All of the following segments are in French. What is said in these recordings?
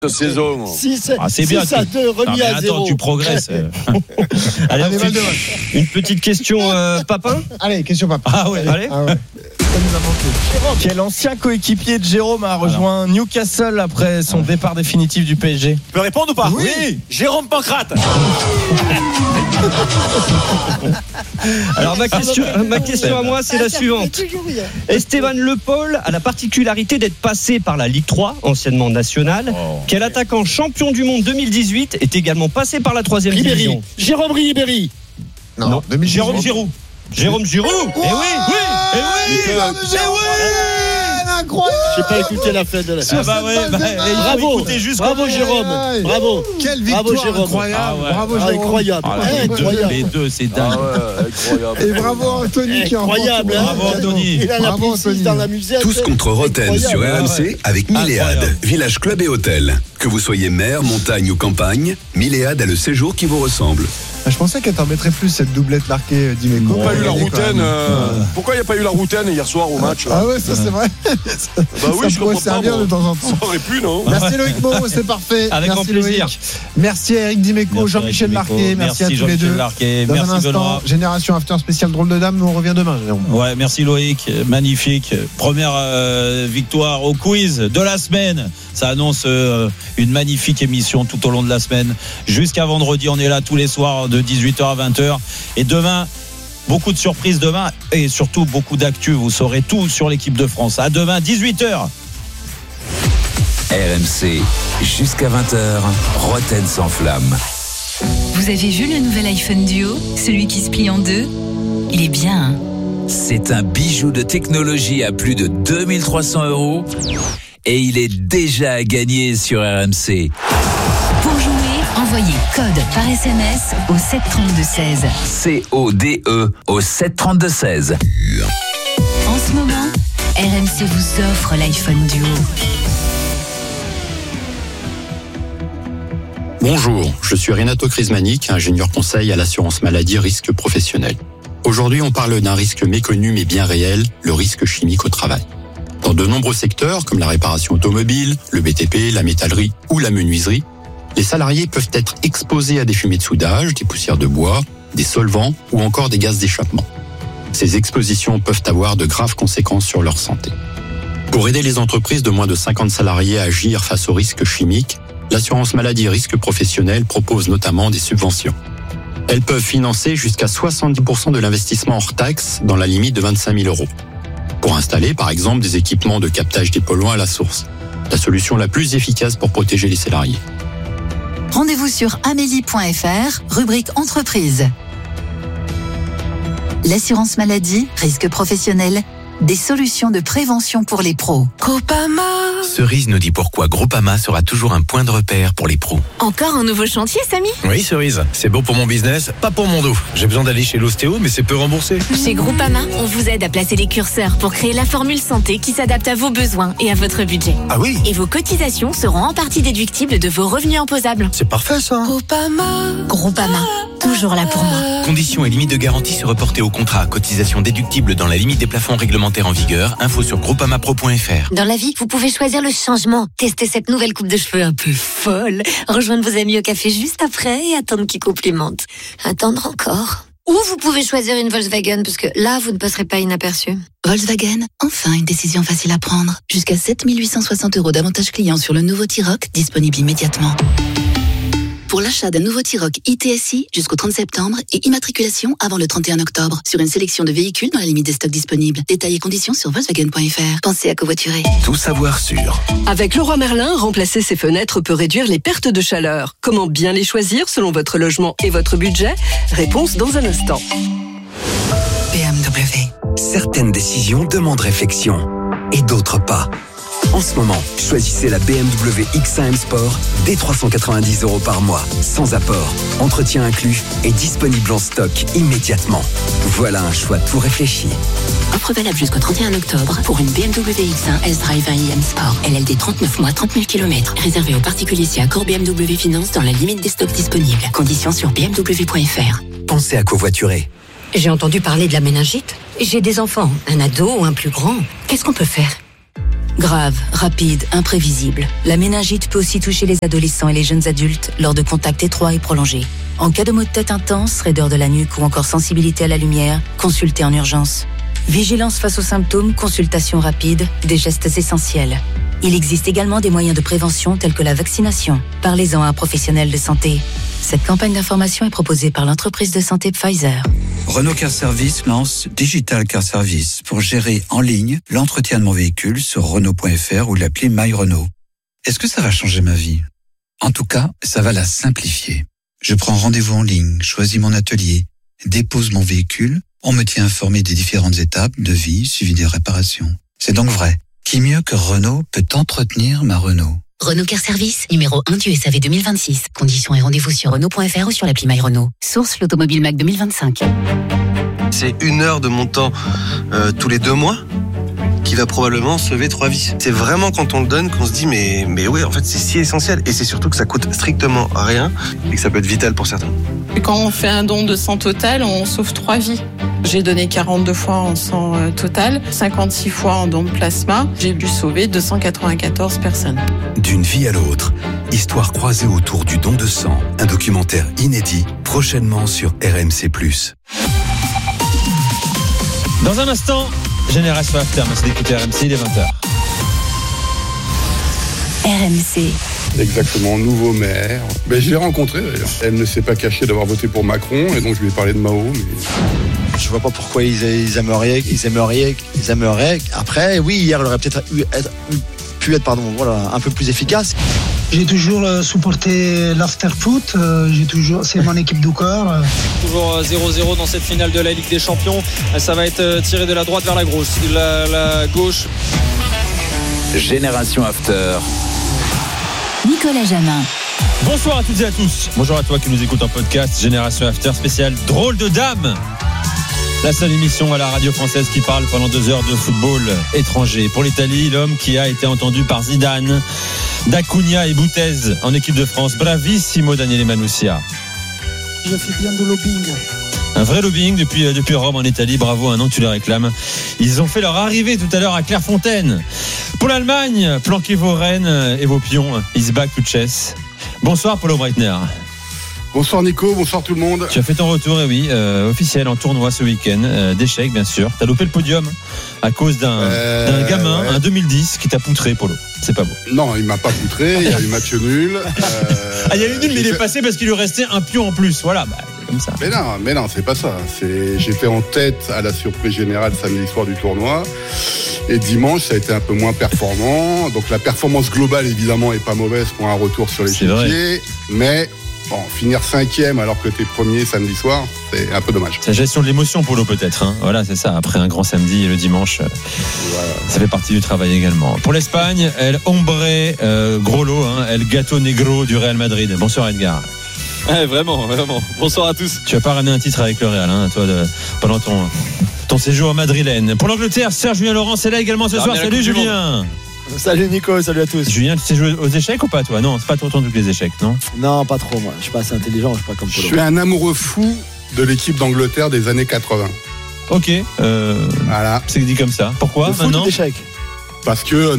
saison. C'est bien. 6-2 remis à 0. Attends, tu progresses. Allez, une petite question, Papin. Allez, question Papin. Ah ouais, allez. Ah ouais. Ça nous a manqué. Quel ancien coéquipier de Jérôme a rejoint Newcastle après son départ définitif du PSG? Tu peux répondre ou pas? Oui. Jérôme Pancrate. Alors ma question à moi, c'est la suivante. Esteban Le Paul a la particularité d'être passé par la Ligue 3, anciennement nationale. Quel attaquant champion du monde 2018 est également passé par la 3e division? Jérôme Ribéry. Non. Jérôme Giroud. Jérôme Giroud. Eh oui, incroyable. J'ai pas écouté la fin de la. Bravo Jérôme. Bravo. Quelle victoire incroyable. Bravo Jérôme. Incroyable. Les deux, c'est dingue. Incroyable. Et bravo Anthony qui a Incroyable. Bravo Anthony. Il a la précise dans la musette. Tous contre Roten sur RMC avec Milléade, village club et hôtel. Que vous soyez mer, montagne ou campagne, Milléade a le séjour qui vous ressemble. Je pensais qu'elle t'en mettrait plus cette doublette marquée d'Imeco. Pourquoi il n'y a pas eu la routaine hier soir au match? Ah ouais, ça c'est vrai. Bah oui, ça pourrait servir de temps en temps. Ça aurait pu, non? Merci Loïc Moreau, c'est parfait. Avec grand plaisir. Loïc. Merci à Eric Dimeco, Jean-Michel Larquet. Merci à tous les deux. Larquet, Dans un instant, Génération After spécial drôle de dame. Nous on revient demain, Jérôme. Ouais, merci Loïc, magnifique. Première victoire au quiz de la semaine. Ça annonce une magnifique émission tout au long de la semaine. Jusqu'à vendredi, on est là tous les soirs de 18h à 20h. Et demain, beaucoup de surprises demain et surtout beaucoup d'actu. Vous saurez tout sur l'équipe de France. À demain, 18h. RMC, jusqu'à 20h, Roten sans flamme. Vous avez vu le nouvel iPhone Duo? Celui qui se plie en deux? Il est bien, hein? C'est un bijou de technologie à plus de 2300 €. Et il est déjà à gagner sur RMC. Pour jouer, envoyez code par SMS au 732-16. CODE au 732-16. En ce moment, RMC vous offre l'iPhone Duo. Bonjour, je suis Renato Crismanic, ingénieur conseil à l'assurance maladie risque professionnel. Aujourd'hui, on parle d'un risque méconnu mais bien réel, le risque chimique au travail. Dans de nombreux secteurs, comme la réparation automobile, le BTP, la métallerie ou la menuiserie, les salariés peuvent être exposés à des fumées de soudage, des poussières de bois, des solvants ou encore des gaz d'échappement. Ces expositions peuvent avoir de graves conséquences sur leur santé. Pour aider les entreprises de moins de 50 salariés à agir face aux risques chimiques, l'assurance maladie risque professionnel propose notamment des subventions. Elles peuvent financer jusqu'à 70% de l'investissement hors taxe dans la limite de 25 000 €. Pour installer, par exemple, des équipements de captage des polluants à la source. La solution la plus efficace pour protéger les salariés. Rendez-vous sur amélie.fr, rubrique entreprise. L'assurance maladie, risque professionnel, des solutions de prévention pour les pros. Groupama. Cerise nous dit pourquoi Groupama sera toujours un point de repère pour les pros. Encore un nouveau chantier, Samy? Oui, Cerise, c'est beau pour mon business, pas pour mon dos. J'ai besoin d'aller chez l'ostéo, mais c'est peu remboursé. Chez Groupama, on vous aide à placer les curseurs pour créer la formule santé qui s'adapte à vos besoins et à votre budget. Ah oui? Et vos cotisations seront en partie déductibles de vos revenus imposables. C'est parfait ça. Groupama, toujours là pour moi. Conditions et limites de garantie se reporter au contrat. Cotisation déductible dans la limite des plafonds réglementaires en vigueur. Info sur groupamapro.fr. Dans la vie, vous pouvez choisir le changement. Tester cette nouvelle coupe de cheveux un peu folle. Rejoindre vos amis au café juste après et attendre qu'ils complimentent. Attendre encore. Ou vous pouvez choisir une Volkswagen parce que là, vous ne passerez pas inaperçu. Volkswagen, enfin une décision facile à prendre. Jusqu'à 7 860 € d'avantages clients sur le nouveau T-Roc, disponible immédiatement. Pour l'achat d'un nouveau T-Roc ITSI jusqu'au 30 septembre et immatriculation avant le 31 octobre sur une sélection de véhicules dans la limite des stocks disponibles. Détails et conditions sur Volkswagen.fr. Pensez à covoiturer. Tout savoir sur. Avec Leroy Merlin, remplacer ses fenêtres peut réduire les pertes de chaleur. Comment bien les choisir selon votre logement et votre budget? Réponse dans un instant. BMW. Certaines décisions demandent réflexion et d'autres pas. En ce moment, choisissez la BMW X1 M Sport dès 390 € par mois, sans apport, entretien inclus et disponible en stock immédiatement. Voilà un choix tout réfléchi. Offre valable jusqu'au 31 octobre pour une BMW X1 S-Drive 1 IM Sport. LLD 39 mois, 30 000 km. Réservé aux particuliers si accord BMW Finance dans la limite des stocks disponibles. Conditions sur bmw.fr. Pensez à covoiturer. J'ai entendu parler de la méningite. J'ai des enfants, un ado ou un plus grand. Qu'est-ce qu'on peut faire? Grave, rapide, imprévisible. La méningite peut aussi toucher les adolescents et les jeunes adultes lors de contacts étroits et prolongés. En cas de maux de tête intense, raideur de la nuque ou encore sensibilité à la lumière, consultez en urgence. Vigilance face aux symptômes, consultation rapide, des gestes essentiels. Il existe également des moyens de prévention tels que la vaccination. Parlez-en à un professionnel de santé. Cette campagne d'information est proposée par l'entreprise de santé Pfizer. Renault Car Service lance Digital Car Service pour gérer en ligne l'entretien de mon véhicule sur Renault.fr ou l'appli My Renault. Est-ce que ça va changer ma vie ? En tout cas, ça va la simplifier. Je prends rendez-vous en ligne, choisis mon atelier, dépose mon véhicule, on me tient informé des différentes étapes de vie, suivi des réparations. C'est donc vrai. Qui mieux que Renault peut entretenir ma Renault ? Renault Car Service, numéro 1 du SAV 2026. Conditions et rendez-vous sur Renault.fr ou sur l'appli My Renault. Source l'Automobile Mac 2025. C'est 1 heure de mon temps tous les 2 mois qui va probablement sauver 3 vies. C'est vraiment quand on le donne qu'on se dit mais oui, en fait c'est si essentiel. Et c'est surtout que ça coûte strictement rien et que ça peut être vital pour certains. Quand on fait un don de sang total, on sauve 3 vies. J'ai donné 42 fois en sang total, 56 fois en don de plasma. J'ai dû sauver 294 personnes. D'une vie à l'autre, histoire croisée autour du don de sang. Un documentaire inédit, prochainement sur RMC+. Dans un instant, Génération After, merci d'écouter RMC, il est 20h. RMC. Exactement, nouveau maire. Je l'ai rencontrée d'ailleurs. Elle ne s'est pas cachée d'avoir voté pour Macron et donc je lui ai parlé de Mao. Mais... Je vois pas pourquoi ils aimeraient. Après, oui, hier, elle aurait peut-être pu être un peu plus efficace. J'ai toujours supporté l'Afterfoot, c'est mon équipe du cœur. Toujours 0-0 dans cette finale de la Ligue des Champions. Ça va être tiré de la droite vers la gauche. Génération After. Nicolas Jamin. Bonsoir à toutes et à tous. Bonjour à toi qui nous écoute en podcast. Génération After spécial Drôle de Dame. La seule émission à la radio française qui parle pendant 2 heures de football étranger. Pour l'Italie, l'homme qui a été entendu par Zidane, D'Acunha et Boutez en équipe de France. Bravissimo Daniele Manussia. Je fais bien de lobbying. Un vrai lobbying depuis Rome en Italie. Bravo, un an que tu les réclames. Ils ont fait leur arrivée tout à l'heure à Clairefontaine. Pour l'Allemagne, planquez vos rennes et vos pions. Isbach Luches. Bonsoir Paulo Breitner. Bonsoir Nico, bonsoir tout le monde. Tu as fait ton retour, et oui, officiel en tournoi ce week-end, d'échecs bien sûr. T'as loupé le podium à cause d'un gamin, un 2010 qui t'a poutré, Polo. C'est pas beau. Non, il m'a pas poutré, il y a eu match nul. Il y a eu nul, mais il est passé parce qu'il lui restait un pion en plus. Voilà, comme ça. Mais non, c'est pas ça. J'étais en tête à la surprise générale samedi soir du tournoi. Et dimanche, ça a été un peu moins performant. Donc la performance globale, évidemment, est pas mauvaise pour un retour sur les pieds. Mais bon, finir 5e alors que t'es premier samedi soir, c'est un peu dommage. C'est la gestion de l'émotion, Polo, peut-être. Hein. Voilà, c'est ça. Après un grand samedi et le dimanche, ça fait partie du travail également. Pour l'Espagne, El Hombre, gros lot, El Gato Negro du Real Madrid. Bonsoir Edgar. Ouais, vraiment. Bonsoir à tous. Tu vas pas ramener un titre avec le Real, toi, pendant ton séjour madrilène. Pour l'Angleterre, Serge-Julien Laurent, c'est là également ce soir. Salut Julien. Salut Nico, salut à tous. Julien, tu sais jouer aux échecs ou pas toi ? Non, c'est pas trop ton truc les échecs, non ? Non, pas trop moi. Je suis pas assez intelligent, je suis pas comme Polo. Je suis un amoureux fou de l'équipe d'Angleterre des années 80. Ok. Voilà. C'est dit comme ça. Pourquoi le maintenant ? Foot d'échecs. Parce que,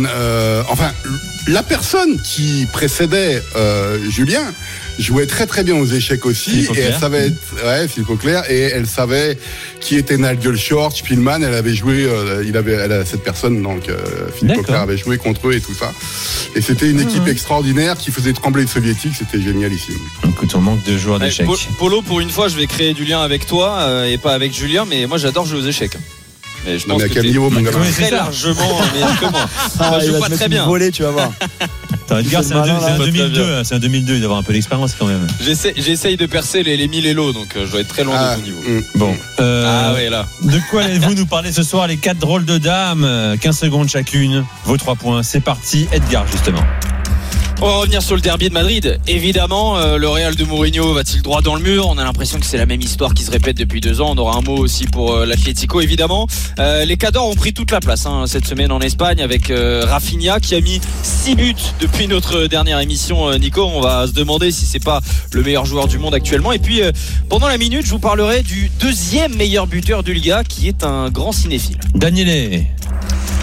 la personne qui précédait Julien jouait très très bien aux échecs aussi. Et elle savait Philippe Auclair, et elle savait qui était Nigel Short, Spielman. Elle avait joué, cette personne, donc Philippe Auclair avait joué contre eux et tout ça. Et c'était une équipe extraordinaire qui faisait trembler les soviétiques. C'était génialissime. Écoute, on manque de joueurs d'échecs. Polo, pour une fois, je vais créer du lien avec toi et pas avec Julien, mais moi j'adore jouer aux échecs. Mais je pense que quel niveau, mon gamin ? Très largement meilleur que moi. Moi, je joue pas très bien. Voler, tu vas voir. Edgar, c'est un 2002. C'est un 2002. Il doit avoir un peu d'expérience quand même. J'essaye de percer les 1000 et l'eau, donc je dois être très loin de ton niveau. Bon. Là. De quoi allez-vous nous parler ce soir, les 4 drôles de dames ? 15 secondes chacune. Vos 3 points. C'est parti. Edgar, justement. On va revenir sur le derby de Madrid. Évidemment, le Real de Mourinho va-t-il droit dans le mur ? On a l'impression que c'est la même histoire qui se répète depuis 2 ans. On aura un mot aussi pour l'Atlético, évidemment. Les Cadors ont pris toute la place cette semaine en Espagne avec Rafinha qui a mis 6 buts depuis notre dernière émission. Nico, on va se demander si c'est pas le meilleur joueur du monde actuellement. Et puis, pendant la minute, je vous parlerai du 2e meilleur buteur de Liga qui est un grand cinéphile. Daniele.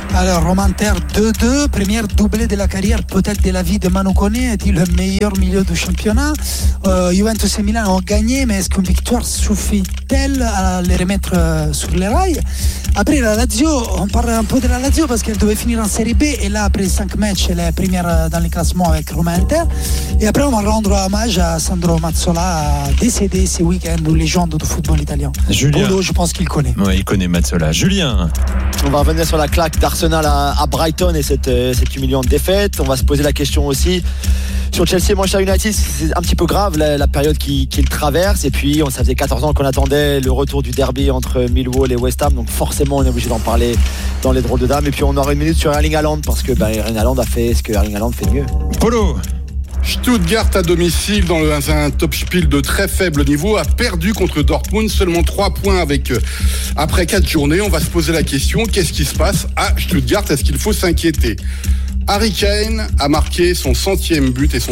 Alors, Romain Ter, 2-2, première doublée de la carrière, peut-être de la vie de Manu Koné, est-il le meilleur milieu du championnat? Juventus et Milan ont gagné, mais est-ce qu'une victoire suffit-elle à les remettre sur les rails? Après, la Lazio, on parle un peu de la Lazio parce qu'elle devait finir en Série B, et là, après 5 matchs, elle est première dans les classements avec Romain Inter. Et après, on va rendre hommage à Sandro Mazzola, décédé ce week-end, une légende du football italien. Julien. Polo, je pense qu'il connaît. Oui, il connaît Mazzola. Julien. On va revenir sur la claque d'Arsenal à Brighton et cette humiliante défaite. On va se poser la question aussi sur Chelsea et Manchester United. C'est un petit peu grave la période qu'ils traversent. Et puis, ça faisait 14 ans qu'on attendait le retour du derby entre Millwall et West Ham. Donc forcément, on est obligé d'en parler dans les drôles de dames. Et puis, on aura une minute sur Erling Haaland parce que Erling Haaland a fait ce que Erling Haaland fait de mieux. Polo. Stuttgart à domicile dans un top spiel de très faible niveau a perdu contre Dortmund, seulement 3 points après 4 journées. On va se poser la question, qu'est-ce qui se passe à Stuttgart? Est-ce qu'il faut s'inquiéter? Harry Kane a marqué son 100e but et son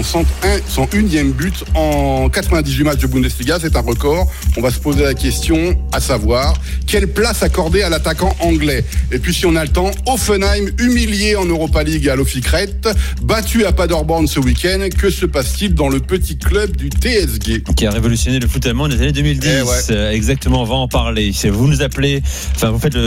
101e but en 98 matchs de Bundesliga. C'est un record. On va se poser la question, à savoir, quelle place accorder à l'attaquant anglais? Et puis, si on a le temps, Hoffenheim humilié en Europa League à Lofikret, battu à Paderborn ce week-end. Que se passe-t-il dans le petit club du TSG? Qui a révolutionné le foot allemand des années 2010. Exactement, on va en parler. Vous nous appelez, vous faites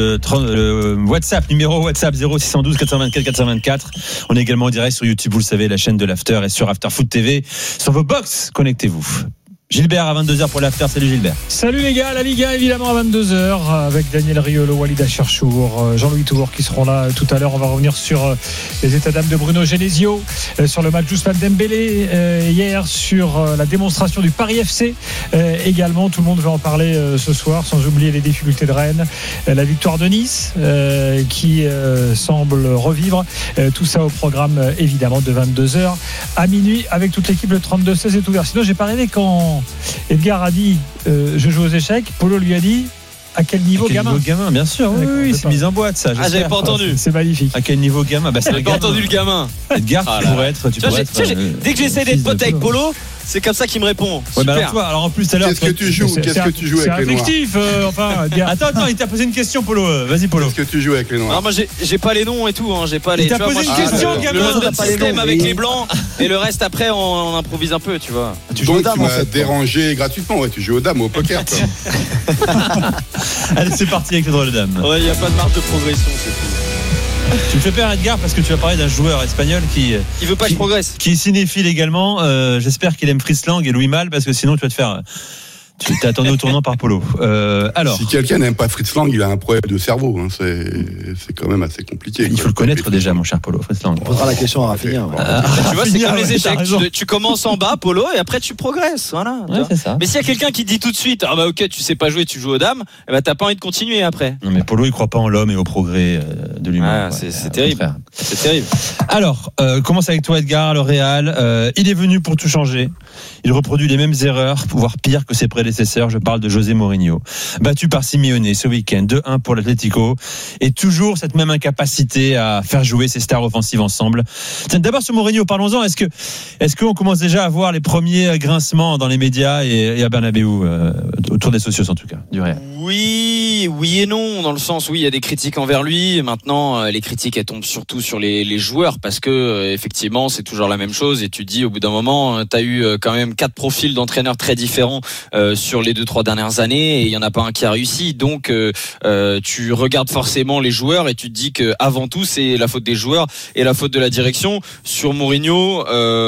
le WhatsApp, numéro WhatsApp 0612 424 424. On est également en direct sur YouTube, vous le savez, la chaîne de l'After, et sur After Foot TV. Sur vos box, connectez-vous. Gilbert à 22h pour l'After. Salut Gilbert. Salut les gars, la Ligue 1 évidemment à 22h avec Daniel Riolo, Walid Acharchour, Jean-Louis Tour qui seront là tout à l'heure. On va revenir sur les états d'âme de Bruno Genesio, sur le match d'Ousmane Dembélé hier, sur la démonstration du Paris FC également. Tout le monde va en parler ce soir, sans oublier les difficultés de Rennes, la victoire de Nice qui semble revivre. Tout ça au programme évidemment de 22h à minuit avec toute l'équipe. Le 32-16 est ouvert. Sinon j'ai pas rêvé quand Edgar a dit je joue aux échecs, Polo lui a dit à quel niveau gamin? Bien sûr, oui, c'est mis en boîte ça. J'avais pas entendu. C'est magnifique. À quel niveau gamin? J'avais pas entendu le gamin. Edgar, tu pourrais être. Dès que j'essaie d'être pote avec Polo, c'est comme ça qu'il me répond. Super. Alors en plus tout à l'heure, qu'est-ce que tu joues avec les Noirs? C'est affectif. Attends, il t'a posé une question, Polo. Vas-y, Polo. Qu'est-ce que tu joues avec les Noirs? Non, moi j'ai pas les noms et tout. J'ai pas les. Il t'a posé une question, gamin. Le système avec les blancs et le reste après on improvise un peu, tu vois. Tu joues aux dames en fait. Dérangé gratuitement. Tu joues aux dames, au poker. Allez, c'est parti avec les drôles de dames. Ouais, il y a pas de marge de progression, c'est tout. Tu me fais peur, Edgar, parce que tu vas parler d'un joueur espagnol qui veut pas que je progresse, qui est cinéphile également. J'espère qu'il aime Fritz Lang et Louis Malle, parce que sinon tu vas te faire. Tu t'es attendu au tournant par Polo. Alors, si quelqu'un n'aime pas Fritz Lang, il a un problème de cerveau. C'est quand même assez compliqué. Il faut le connaître déjà, mon cher Polo. Fritz Lang. On posera la question à Raphaël. Tu vois, c'est comme les échecs. Tu commences en bas, Polo, et après tu progresses. Voilà. Ouais, c'est ça. Mais s'il y a quelqu'un qui dit tout de suite, ok, tu sais pas jouer, tu joues aux dames, t'as pas envie de continuer après. Non, mais Polo, il croit pas en l'homme et au progrès de l'humain. C'est terrible. C'est terrible. Alors, commence avec toi, Edgar, le Real. Il est venu pour tout changer. Il reproduit les mêmes erreurs, voire pire que ses prédécesseurs. Je parle de José Mourinho, battu par Simeone ce week-end, 2-1 pour l'Atlético, et toujours cette même incapacité à faire jouer ses stars offensives ensemble. Tiens, d'abord sur Mourinho, parlons-en. Est-ce qu'on commence déjà à voir les premiers grincements dans les médias et à Bernabéu, autour des socios en tout cas, du Real? Oui et non, dans le sens où il y a des critiques envers lui. Maintenant, les critiques elles tombent surtout sur les joueurs, parce que effectivement c'est toujours la même chose, et tu te dis au bout d'un moment, t'as eu quand même 4 profils d'entraîneurs très différents sur les 2-3 dernières années, et il y en a pas un qui a réussi. Donc tu regardes forcément les joueurs et tu te dis que avant tout c'est la faute des joueurs et la faute de la direction. Sur Mourinho,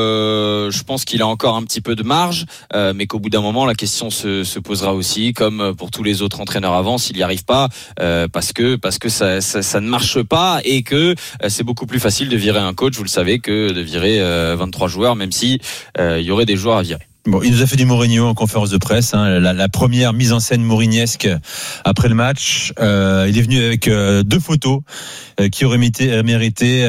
je pense qu'il a encore un petit peu de marge, mais qu'au bout d'un moment la question se posera aussi, comme pour tous les autres entraîneurs avant, s'il n'y arrive pas, parce que ça ne marche pas, et que c'est beaucoup plus facile de virer un coach, vous le savez, que de virer 23 joueurs, même si il y aurait des joueurs à virer. Bon, il nous a fait du Mourinho en conférence de presse, la première mise en scène mourignesque après le match. Il est venu avec 2 photos qui auraient mérité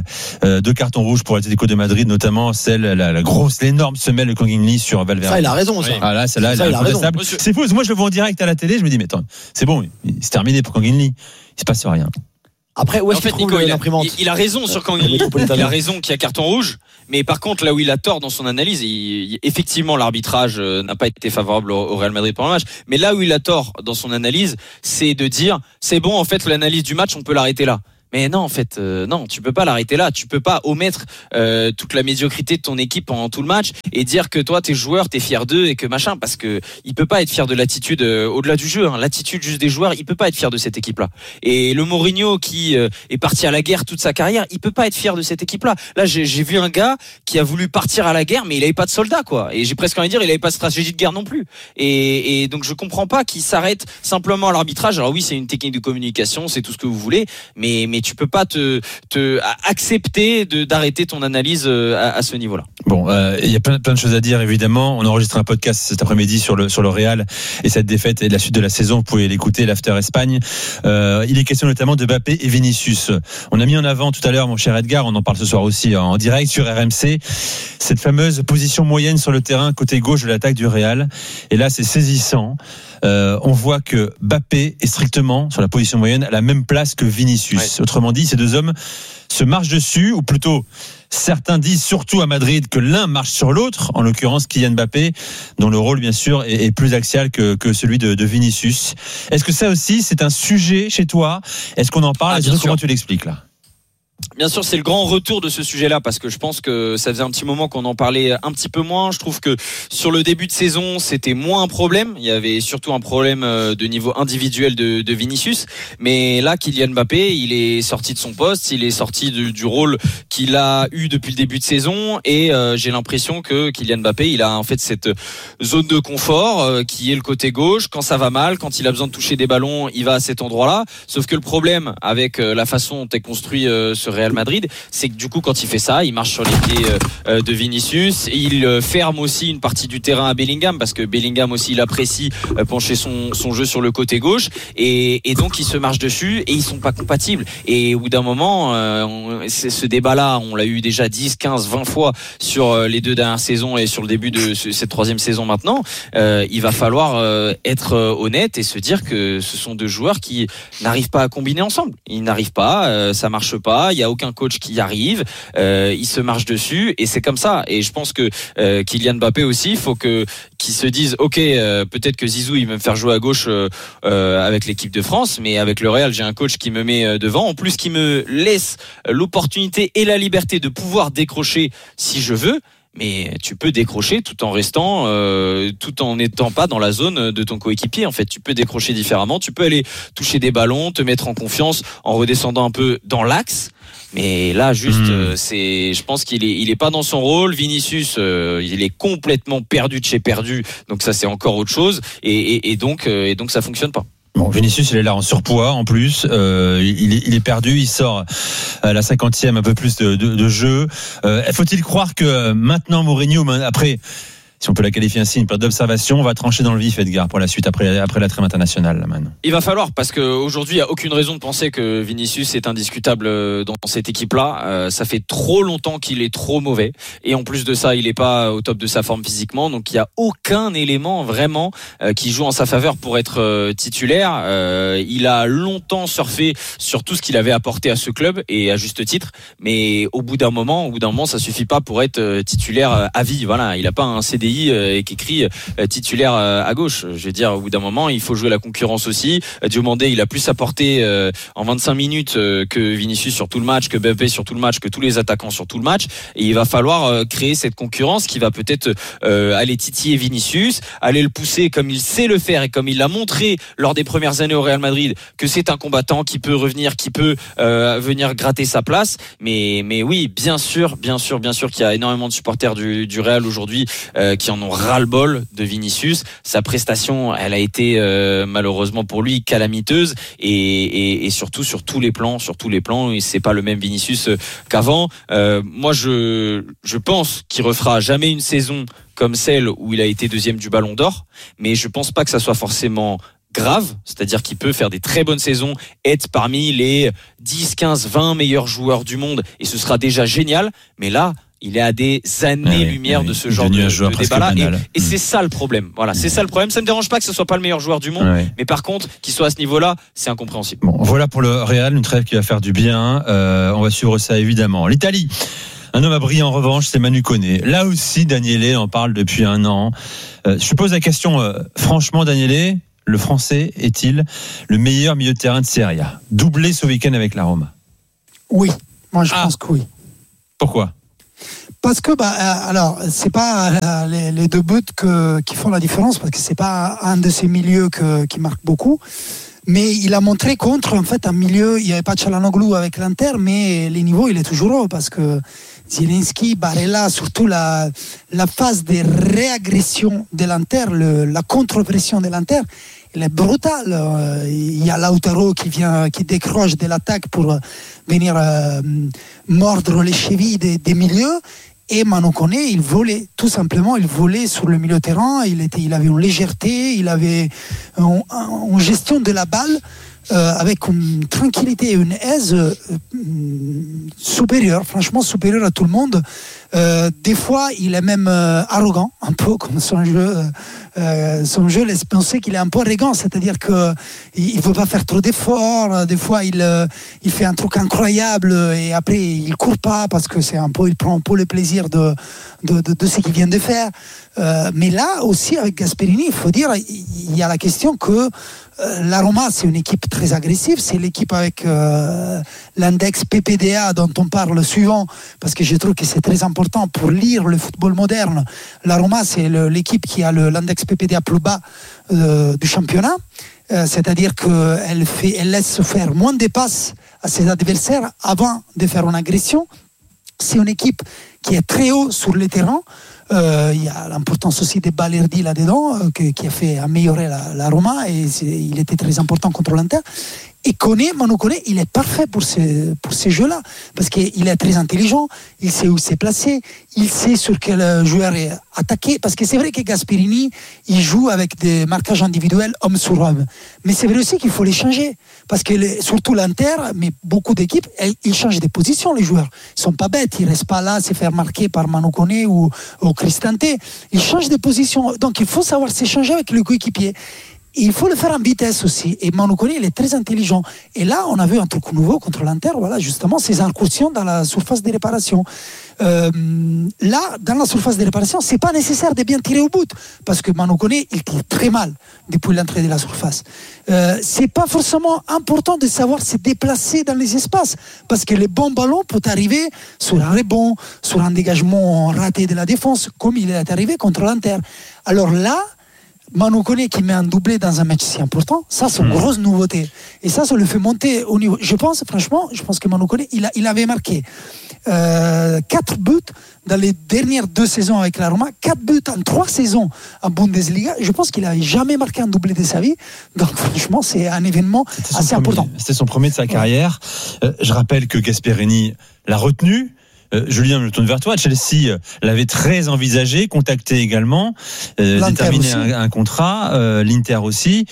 2 cartons rouges pour l'Atlético de Madrid, notamment celle, la grosse, l'énorme semelle de Kangin sur Valverde. Ça, il a raison, ça. Oui. Ah là, celle-là, elle est incontestable. C'est fou, moi je le vois en direct à la télé, je me dis, mais attends, c'est bon, c'est terminé pour Kangin. Il se passe rien. Après, où est-ce qu'il trouve l'imprimante? Il a raison sur Kangin. Il a raison qu'il y a carton rouge. Mais par contre, là où il a tort dans son analyse, effectivement, l'arbitrage n'a pas été favorable au Real Madrid pendant le match. Mais là où il a tort dans son analyse, c'est de dire, c'est bon, en fait, l'analyse du match, on peut l'arrêter là. Mais non, en fait, non, tu peux pas l'arrêter là. Tu peux pas omettre toute la médiocrité de ton équipe pendant tout le match et dire que toi, tes joueurs, t'es fier d'eux et que machin, parce que il peut pas être fier de l'attitude au-delà du jeu. Hein, l'attitude juste des joueurs, il peut pas être fier de cette équipe-là. Et le Mourinho qui est parti à la guerre toute sa carrière, il peut pas être fier de cette équipe-là. Là, j'ai vu un gars qui a voulu partir à la guerre, mais il avait pas de soldats, quoi. Et j'ai presque envie de dire, il avait pas de stratégie de guerre non plus. Et donc, je comprends pas qu'il s'arrête simplement à l'arbitrage. Alors oui, c'est une technique de communication, c'est tout ce que vous voulez, mais tu peux pas te accepter d'arrêter ton analyse à ce niveau-là. Bon, il y a plein de choses à dire évidemment. On enregistre un podcast cet après-midi sur le Real et cette défaite et la suite de la saison. Vous pouvez l'écouter, l'After Espagne. Il est question notamment de Mbappé et Vinicius. On a mis en avant tout à l'heure, mon cher Edgar, on en parle ce soir aussi en direct sur RMC, cette fameuse position moyenne sur le terrain côté gauche de l'attaque du Real. Et là, c'est saisissant. On voit que Mbappé est strictement sur la position moyenne à la même place que Vinicius. Ouais. Autrement dit, ces deux hommes se marchent dessus, ou plutôt certains disent surtout à Madrid que l'un marche sur l'autre, en l'occurrence Kylian Mbappé, dont le rôle bien sûr est plus axial que celui de Vinicius. Est-ce que ça aussi c'est un sujet chez toi? Est-ce qu'on en parle? Comment tu l'expliques là? Bien sûr, c'est le grand retour de ce sujet-là, parce que je pense que ça faisait un petit moment qu'on en parlait un petit peu moins. Je trouve que sur le début de saison, c'était moins un problème. Il y avait surtout un problème de niveau individuel de Vinicius. Mais là, Kylian Mbappé, il est sorti de son poste, il est sorti du rôle qu'il a eu depuis le début de saison. Et j'ai l'impression que Kylian Mbappé, il a en fait cette zone de confort qui est le côté gauche. Quand ça va mal, quand il a besoin de toucher des ballons, il va à cet endroit-là. Sauf que le problème avec la façon dont est construit ce Real Madrid, c'est que du coup quand il fait ça, il marche sur les pieds de Vinicius, il ferme aussi une partie du terrain à Bellingham, parce que Bellingham aussi il apprécie pencher son jeu sur le côté gauche, et donc il se marche dessus et ils sont pas compatibles. Et au bout d'un moment, ce débat-là, on l'a eu déjà 10, 15, 20 fois sur les 2 dernières saisons et sur le début de cette 3e saison maintenant. Il va falloir être honnête et se dire que ce sont 2 joueurs qui n'arrivent pas à combiner ensemble. Ils n'arrivent pas, ça marche pas, il y a aucun coach qui y arrive, il se marche dessus et c'est comme ça. Et je pense que Kylian Mbappé aussi, il faut qu'il se dise ok, peut-être que Zizou il va me faire jouer à gauche avec l'équipe de France, mais avec le Real j'ai un coach qui me met devant, en plus qui me laisse l'opportunité et la liberté de pouvoir décrocher si je veux. Mais tu peux décrocher tout en restant, tout en n'étant pas dans la zone de ton coéquipier. En fait, tu peux décrocher différemment. Tu peux aller toucher des ballons, te mettre en confiance en redescendant un peu dans l'axe. Mais là, juste, je pense qu'il est pas dans son rôle. Vinicius, il est complètement perdu de chez perdu. Donc ça, c'est encore autre chose. Et donc ça fonctionne pas. Bon, Vinicius, il est là en surpoids en plus. Il est perdu. Il sort à la 50e, un peu plus de jeu. Faut-il croire que maintenant Mourinho, après, si on peut la qualifier ainsi, une période d'observation, on va trancher dans le vif, Edgar, pour la suite après la trêve internationale là, maintenant. Il va falloir, parce qu'aujourd'hui il n'y a aucune raison de penser que Vinicius est indiscutable dans cette équipe-là. Ça fait trop longtemps qu'il est trop mauvais, et en plus de ça il n'est pas au top de sa forme physiquement, donc il n'y a aucun élément vraiment qui joue en sa faveur pour être titulaire. Il a longtemps surfé sur tout ce qu'il avait apporté à ce club, et à juste titre, mais au bout d'un moment ça suffit pas pour être titulaire à vie. Voilà, il n'a pas un CDI et qui écrit titulaire à gauche. Je veux dire, au bout d'un moment, il faut jouer la concurrence aussi. Diomandé, il a plus apporté en 25 minutes que Vinicius sur tout le match, que Mbappé sur tout le match, que tous les attaquants sur tout le match. Et il va falloir créer cette concurrence qui va peut-être aller titiller Vinicius, aller le pousser comme il sait le faire et comme il l'a montré lors des premières années au Real Madrid, que c'est un combattant qui peut revenir, qui peut venir gratter sa place. Mais oui, bien sûr qu'il y a énormément de supporters du Real aujourd'hui qui en ont ras-le-bol de Vinicius. Sa prestation, elle a été malheureusement pour lui calamiteuse, et surtout sur tous les plans, et c'est pas le même Vinicius qu'avant. Moi je pense qu'il refera jamais une saison comme celle où il a été 2e du Ballon d'Or, mais je pense pas que ça soit forcément grave, c'est-à-dire qu'il peut faire des très bonnes saisons, être parmi les 10, 15, 20 meilleurs joueurs du monde, et ce sera déjà génial. Mais là, il est à des années-lumière de ce genre de débat-là. Et c'est ça le problème. Voilà, c'est ça le problème. Ça ne me dérange pas que ce soit pas le meilleur joueur du monde, mais par contre, qu'il soit à ce niveau-là, c'est incompréhensible. Bon, voilà pour le Real, une trêve qui va faire du bien. On va suivre ça évidemment. L'Italie. Un homme a brillé en revanche, c'est Manu Koné. Là aussi, Daniele en parle depuis un an. Je pose la question, franchement, Daniele, le Français est-il le meilleur milieu de terrain de Serie A? Doublé ce week-end avec la Roma. Oui, moi je pense que oui. Pourquoi ? Parce que alors c'est pas les deux buts qui font la différence, parce que c'est pas un de ces milieux qui marque beaucoup, mais il a montré contre en fait un milieu. Il n'y avait pas Çalhanoğlu avec l'Inter, mais les niveaux il est toujours haut, parce que Zielinski, Barella, surtout la phase de réagression de l'Inter, la contre-pression de l'Inter, elle est brutale. Il y a Lautaro qui décroche de l'attaque pour venir mordre les chevilles des milieux. Et Manu Koné, il volait, tout simplement, il volait sur le milieu de terrain. Il avait une légèreté, il avait une gestion de la balle avec une tranquillité et une aise supérieure, franchement supérieure à tout le monde. Des fois, il est même arrogant, un peu comme son jeu. Son jeu laisse penser qu'il est un peu arrogant, c'est-à-dire qu'il ne veut pas faire trop d'efforts. Des fois, il fait un truc incroyable et après, il ne court pas parce que il prend un peu le plaisir de ce qu'il vient de faire. Mais là aussi, avec Gasperini, il faut dire, il y a la question que la Roma, c'est une équipe très agressive. C'est l'équipe avec l'index PPDA dont on parle souvent, parce que je trouve que c'est très important pour lire le football moderne. La Roma, c'est l'équipe qui a l'index PPDA plus bas du championnat. C'est-à-dire qu'elle laisse faire moins de passes à ses adversaires avant de faire une agression. C'est une équipe qui est très haut sur le terrain. Il y a l'importance aussi de Balerdi là-dedans, qui a fait améliorer la Roma, et il était très important contre l'Inter. Et Manu Koné, il est parfait pour ces jeux-là, parce qu'il est très intelligent, il sait où s'est placé, il sait sur quel joueur est attaqué, parce que c'est vrai que Gasperini, il joue avec des marquages individuels homme sur homme, mais c'est vrai aussi qu'il faut les changer, parce que surtout l'Inter, mais beaucoup d'équipes, ils changent de position, les joueurs. Ils sont pas bêtes, ils restent pas là se faire marquer par Manu Koné ou Cristante, ils changent de position, donc il faut savoir s'échanger avec le coéquipier. Il faut le faire en vitesse aussi. Et Manu Koné, il est très intelligent. Et là, on a vu un truc nouveau contre l'Inter, voilà, justement, ces incursions dans la surface de réparation. Là, dans la surface de réparation, c'est pas nécessaire de bien tirer au but, parce que Manu Koné, il tire très mal depuis l'entrée de la surface. C'est pas forcément important de savoir se déplacer dans les espaces, parce que les bons ballons peuvent arriver sur un rebond, sur un dégagement raté de la défense, comme il est arrivé contre l'Inter. Alors là, Manu Koné qui met un doublé dans un match si important, ça c'est une grosse nouveauté. Et ça le fait monter au niveau. Je pense que Manu Koné, il avait marqué 4 buts dans les dernières 2 saisons avec la Roma, 4 buts en 3 saisons en Bundesliga. Je pense qu'il n'avait jamais marqué un doublé de sa vie. Donc franchement, c'est un événement assez important. C'était son premier de sa carrière. Je rappelle que Gasperini l'a retenu. Julien, je me tourne vers toi. Chelsea l'avait très envisagé, contacté également, déterminé un contrat. L'Inter aussi.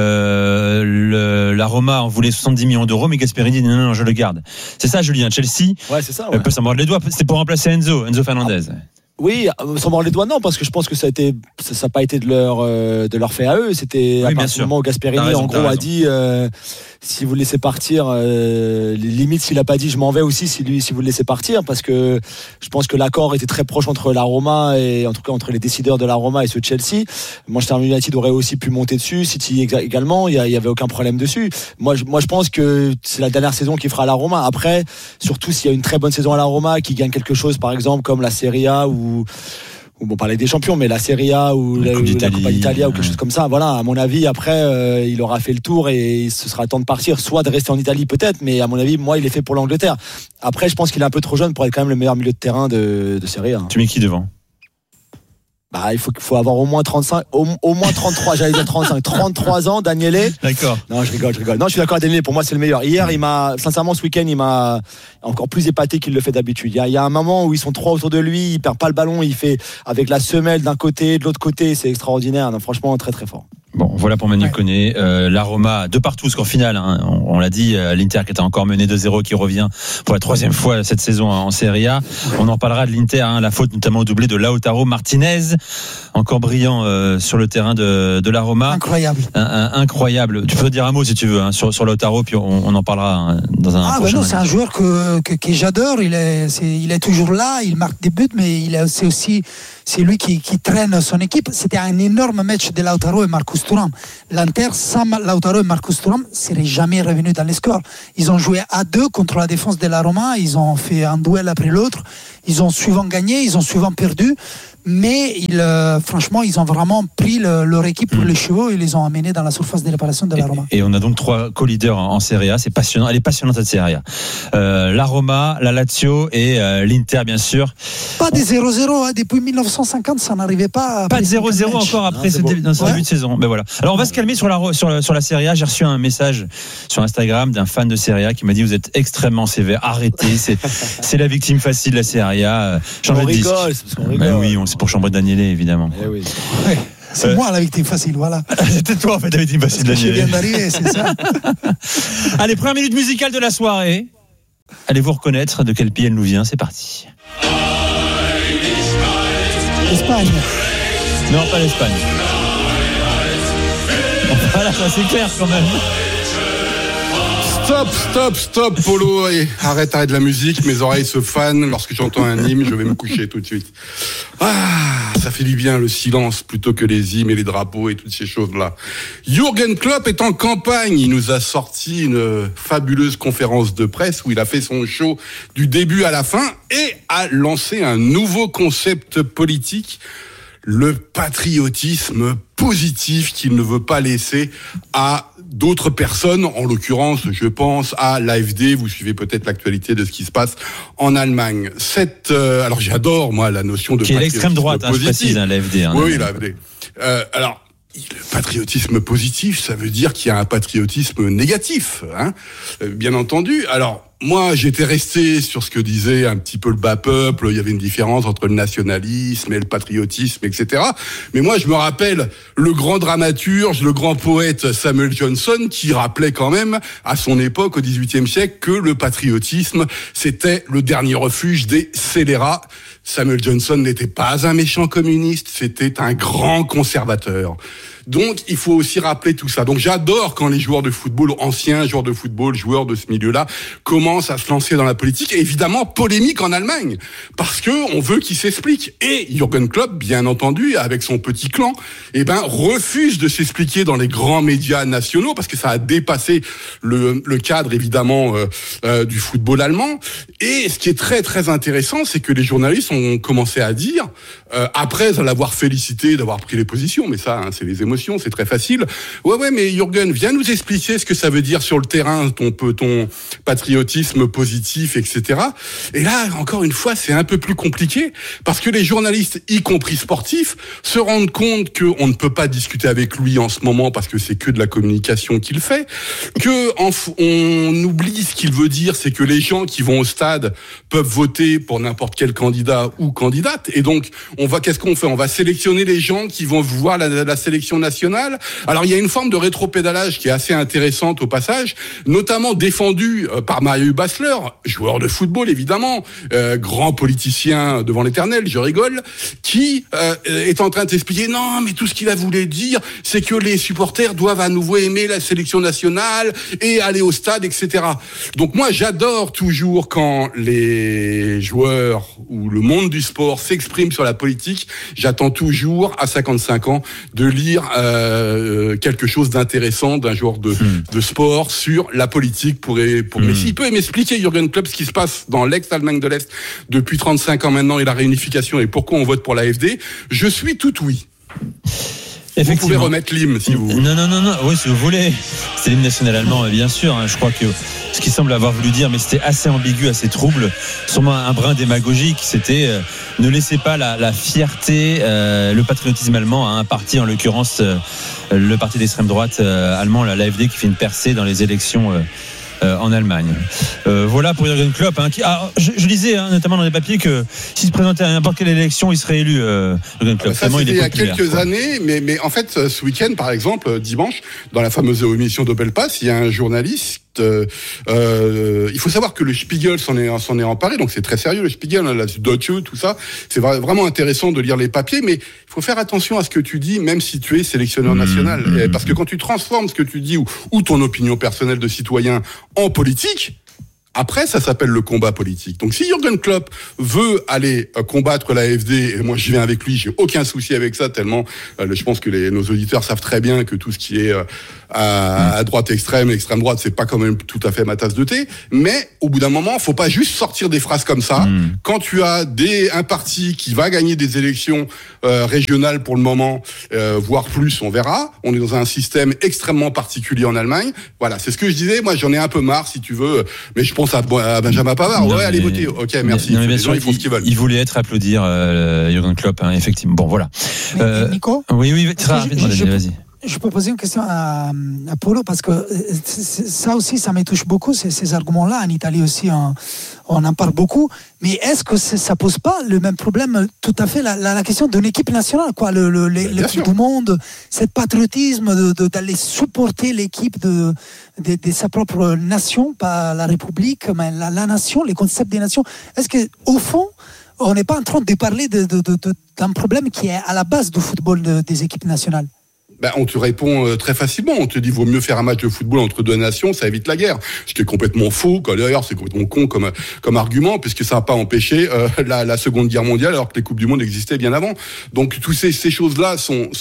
La Roma en voulait 70 millions d'euros, mais Gasperini dit non, je le garde. C'est ça, Julien. Chelsea c'est ça, ouais. peut s'en mordre les doigts. C'était pour remplacer Enzo Fernandez. Oui, sans mordre les doigts, non, parce que je pense que ça n'a pas été de leur fait à eux. C'était à partir du moment où Gasperini, en gros, a dit si vous le laissez partir, limite s'il a pas dit je m'en vais aussi, si vous le laissez partir, parce que je pense que l'accord était très proche entre la Roma et en tout cas entre les décideurs de la Roma et ceux de Chelsea. Manchester United aurait aussi pu monter dessus, City également, il y avait aucun problème dessus. Moi je pense que c'est la dernière saison qu'il fera à la Roma. Après, surtout s'il y a une très bonne saison à la Roma, qui gagne quelque chose par exemple comme la Serie A ou bon, parler des champions, mais la Serie A ou la Coppa Italia ou quelque chose comme ça, voilà, à mon avis, après, il aura fait le tour et ce sera temps de partir, soit de rester en Italie peut-être, mais à mon avis, moi, il est fait pour l'Angleterre. Après, je pense qu'il est un peu trop jeune pour être quand même le meilleur milieu de terrain de Serie A. Tu mets qui devant ? Il faut avoir au moins 35, au moins 33, j'allais dire 35, 33 ans, Daniele. D'accord. Non, je rigole. Non, je suis d'accord avec Daniele, pour moi, c'est le meilleur. Hier, sincèrement, ce week-end, il m'a encore plus épaté qu'il le fait d'habitude. Il y a un moment où ils sont 3 autour de lui, il perd pas le ballon, il fait avec la semelle d'un côté, de l'autre côté, c'est extraordinaire. Non, franchement, très très fort. Bon, voilà pour Manu Koné. La Roma, de partout, score final. Hein, on l'a dit, l'Inter qui était encore mené 2-0, qui revient pour la 3e fois cette saison en Serie A. On en parlera de l'Inter, la faute notamment au doublé de Lautaro Martinez, encore brillant sur le terrain de la Roma. Incroyable. Incroyable. Tu peux dire un mot si tu veux sur Lautaro, puis on en parlera dans un prochain. C'est un joueur que j'adore. Il est toujours là, il marque des buts, mais c'est aussi c'est lui qui traîne son équipe. C'était un énorme match de Lautaro et Marcus Thuram. L'Inter sans Lautaro et Marcus Thuram serait jamais revenu dans les scores. Ils ont joué à 2 contre la défense de la Roma, ils ont fait un duel après l'autre, ils ont souvent gagné, ils ont souvent perdu. Mais franchement, ils ont vraiment pris leur équipe pour les chevaux et les ont amenés dans la surface de réparation de la Roma. Et on a donc 3 co-leaders en Serie A. C'est passionnant. Elle est passionnante cette Serie A. La Roma, la Lazio et l'Inter, bien sûr. Pas des 0-0. Depuis 1950, ça n'arrivait pas. Pas de 0-0 encore après ce début de saison. Ben voilà. Alors on va se calmer sur la Serie A. J'ai reçu un message sur Instagram d'un fan de Serie A qui m'a dit vous êtes extrêmement sévère. Arrêtez. C'est la victime facile de la Serie A. On rigole. C'est parce qu'on rigole. Ben oui, c'est pour chambrer Daniele, évidemment. Eh oui. Ouais. C'est moi la victime facile, voilà. C'était toi en fait la victime facile, Daniele. Je viens d'arriver, c'est ça. Allez, première minute musicale de la soirée. Allez-vous reconnaître de quel pays elle nous vient? C'est parti. Espagne. Non, pas l'Espagne. Voilà, ça c'est clair quand même. Stop, Polo. Arrête la musique. Mes oreilles se fanent. Lorsque j'entends un hymne, je vais me coucher tout de suite. Ça fait du bien le silence plutôt que les hymnes et les drapeaux et toutes ces choses-là. Jürgen Klopp est en campagne. Il nous a sorti une fabuleuse conférence de presse où il a fait son show du début à la fin et a lancé un nouveau concept politique. Le patriotisme positif qu'il ne veut pas laisser à d'autres personnes, en l'occurrence, je pense à l'AfD. Vous suivez peut-être l'actualité de ce qui se passe en Allemagne. Alors j'adore moi la notion de patriotisme l'extrême droite, je précise, l'AfD. Oui, l'AfD. Alors. Le patriotisme positif, ça veut dire qu'il y a un patriotisme négatif, hein, bien entendu. Alors, moi, j'étais resté sur ce que disait un petit peu le bas peuple. Il y avait une différence entre le nationalisme et le patriotisme, etc. Mais moi, je me rappelle le grand dramaturge, le grand poète Samuel Johnson, qui rappelait quand même, à son époque, au XVIIIe siècle, que le patriotisme, c'était le dernier refuge des scélérats. Samuel Johnson n'était pas un méchant communiste, c'était un grand conservateur. Donc, il faut aussi rappeler tout ça. Donc, j'adore quand les joueurs de football, anciens joueurs de football, joueurs de ce milieu-là, commencent à se lancer dans la politique. Et évidemment, polémique en Allemagne. Parce que on veut qu'ils s'expliquent. Et Jürgen Klopp, bien entendu, avec son petit clan, refuse de s'expliquer dans les grands médias nationaux parce que ça a dépassé le cadre, évidemment, du football allemand. Et ce qui est très, très intéressant, c'est que les journalistes ont commencé à dire, après l'avoir félicité d'avoir pris les positions, mais ça, c'est les émotions, c'est très facile. Ouais, mais Jürgen, viens nous expliquer ce que ça veut dire sur le terrain, ton patriotisme positif, etc. Et là, encore une fois, c'est un peu plus compliqué, parce que les journalistes, y compris sportifs, se rendent compte qu'on ne peut pas discuter avec lui en ce moment, parce que c'est que de la communication qu'il fait, on oublie ce qu'il veut dire, c'est que les gens qui vont au stade peuvent voter pour n'importe quel candidat ou candidate, et donc, qu'est-ce qu'on fait? On va sélectionner les gens qui vont voir la sélection nationale. Alors, il y a une forme de rétropédalage qui est assez intéressante au passage, notamment défendue par Mario Basler, joueur de football évidemment, grand politicien devant l'éternel, je rigole, qui est en train de t'expliquer non, mais tout ce qu'il a voulu dire, c'est que les supporters doivent à nouveau aimer la sélection nationale et aller au stade, etc. Donc moi, j'adore toujours quand les joueurs ou le monde du sport s'expriment sur la politique. J'attends toujours à 55 ans de lire quelque chose d'intéressant d'un joueur de sport sur la politique mais s'il peut m'expliquer, Jürgen Klopp, ce qui se passe dans l'ex-Allemagne de l'Est depuis 35 ans maintenant et la réunification et pourquoi on vote pour l'AfD, je suis tout oui. Vous pouvez remettre l'hymne si vous voulez. Non, oui, si vous voulez. C'est l'hymne national allemand, bien sûr. Je crois que ce qu'il semble avoir voulu dire, mais c'était assez ambigu, assez trouble, sûrement un brin démagogique, c'était ne laissez pas la fierté, le patriotisme allemand à un parti, en l'occurrence le parti d'extrême droite allemand, l'AfD, qui fait une percée dans les élections en Allemagne. Voilà pour Jürgen Klopp. Je lisais notamment dans les papiers que s'il se présentait à n'importe quelle élection, il serait élu. Jürgen Klopp. Ça, c'était il y a quelques années, mais en fait, ce week-end, par exemple, dimanche, dans la fameuse émission d'Opelpass, il y a un journaliste. Il faut savoir que le Spiegel s'en est emparé, donc c'est très sérieux, le Spiegel, la Deutsche, tout ça. C'est vraiment intéressant de lire les papiers, mais il faut faire attention à ce que tu dis, même si tu es sélectionneur national. Parce que quand tu transformes ce que tu dis ou ton opinion personnelle de citoyen en politique, Après, ça s'appelle le combat politique. Donc, si Jürgen Klopp veut aller combattre l'AfD, et moi, j'y vais avec lui, j'ai aucun souci avec ça, tellement, je pense que nos auditeurs savent très bien que tout ce qui est à droite extrême droite, c'est pas quand même tout à fait ma tasse de thé. Mais, au bout d'un moment, faut pas juste sortir des phrases comme ça. Quand tu as un parti qui va gagner des élections régionales pour le moment, voire plus, on verra. On est dans un système extrêmement particulier en Allemagne. Voilà, c'est ce que je disais. Moi, j'en ai un peu marre, si tu veux. Mais je pense à Benjamin Pavard. Ouais, allez voter. Ok, merci. Non, mais bien les gens, ils font ce qu'ils veulent. Il voulait être applaudir Jürgen Klopp, hein, effectivement. Bon, voilà. Nico, oui, très rapidement, vas-y. Je peux poser une question à Polo parce que ça aussi, ça me touche beaucoup, ces arguments-là. En Italie aussi, on en parle beaucoup. Mais est-ce que ça pose pas le même problème, tout à fait, la question d'une équipe nationale, quoi, l'équipe du monde, cet patriotisme d'aller supporter l'équipe de sa propre nation, pas la République, mais la nation, les concepts des nations. Est-ce que au fond, on n'est pas en train de parler d'un problème qui est à la base du football des équipes nationales? On te répond très facilement. On te dit vaut mieux faire un match de football entre deux nations, ça évite la guerre. Ce qui est complètement faux. D'ailleurs, c'est complètement con comme argument, puisque ça n'a pas empêché la Seconde Guerre mondiale, alors que les coupes du monde existaient bien avant. Donc, toutes ces choses-là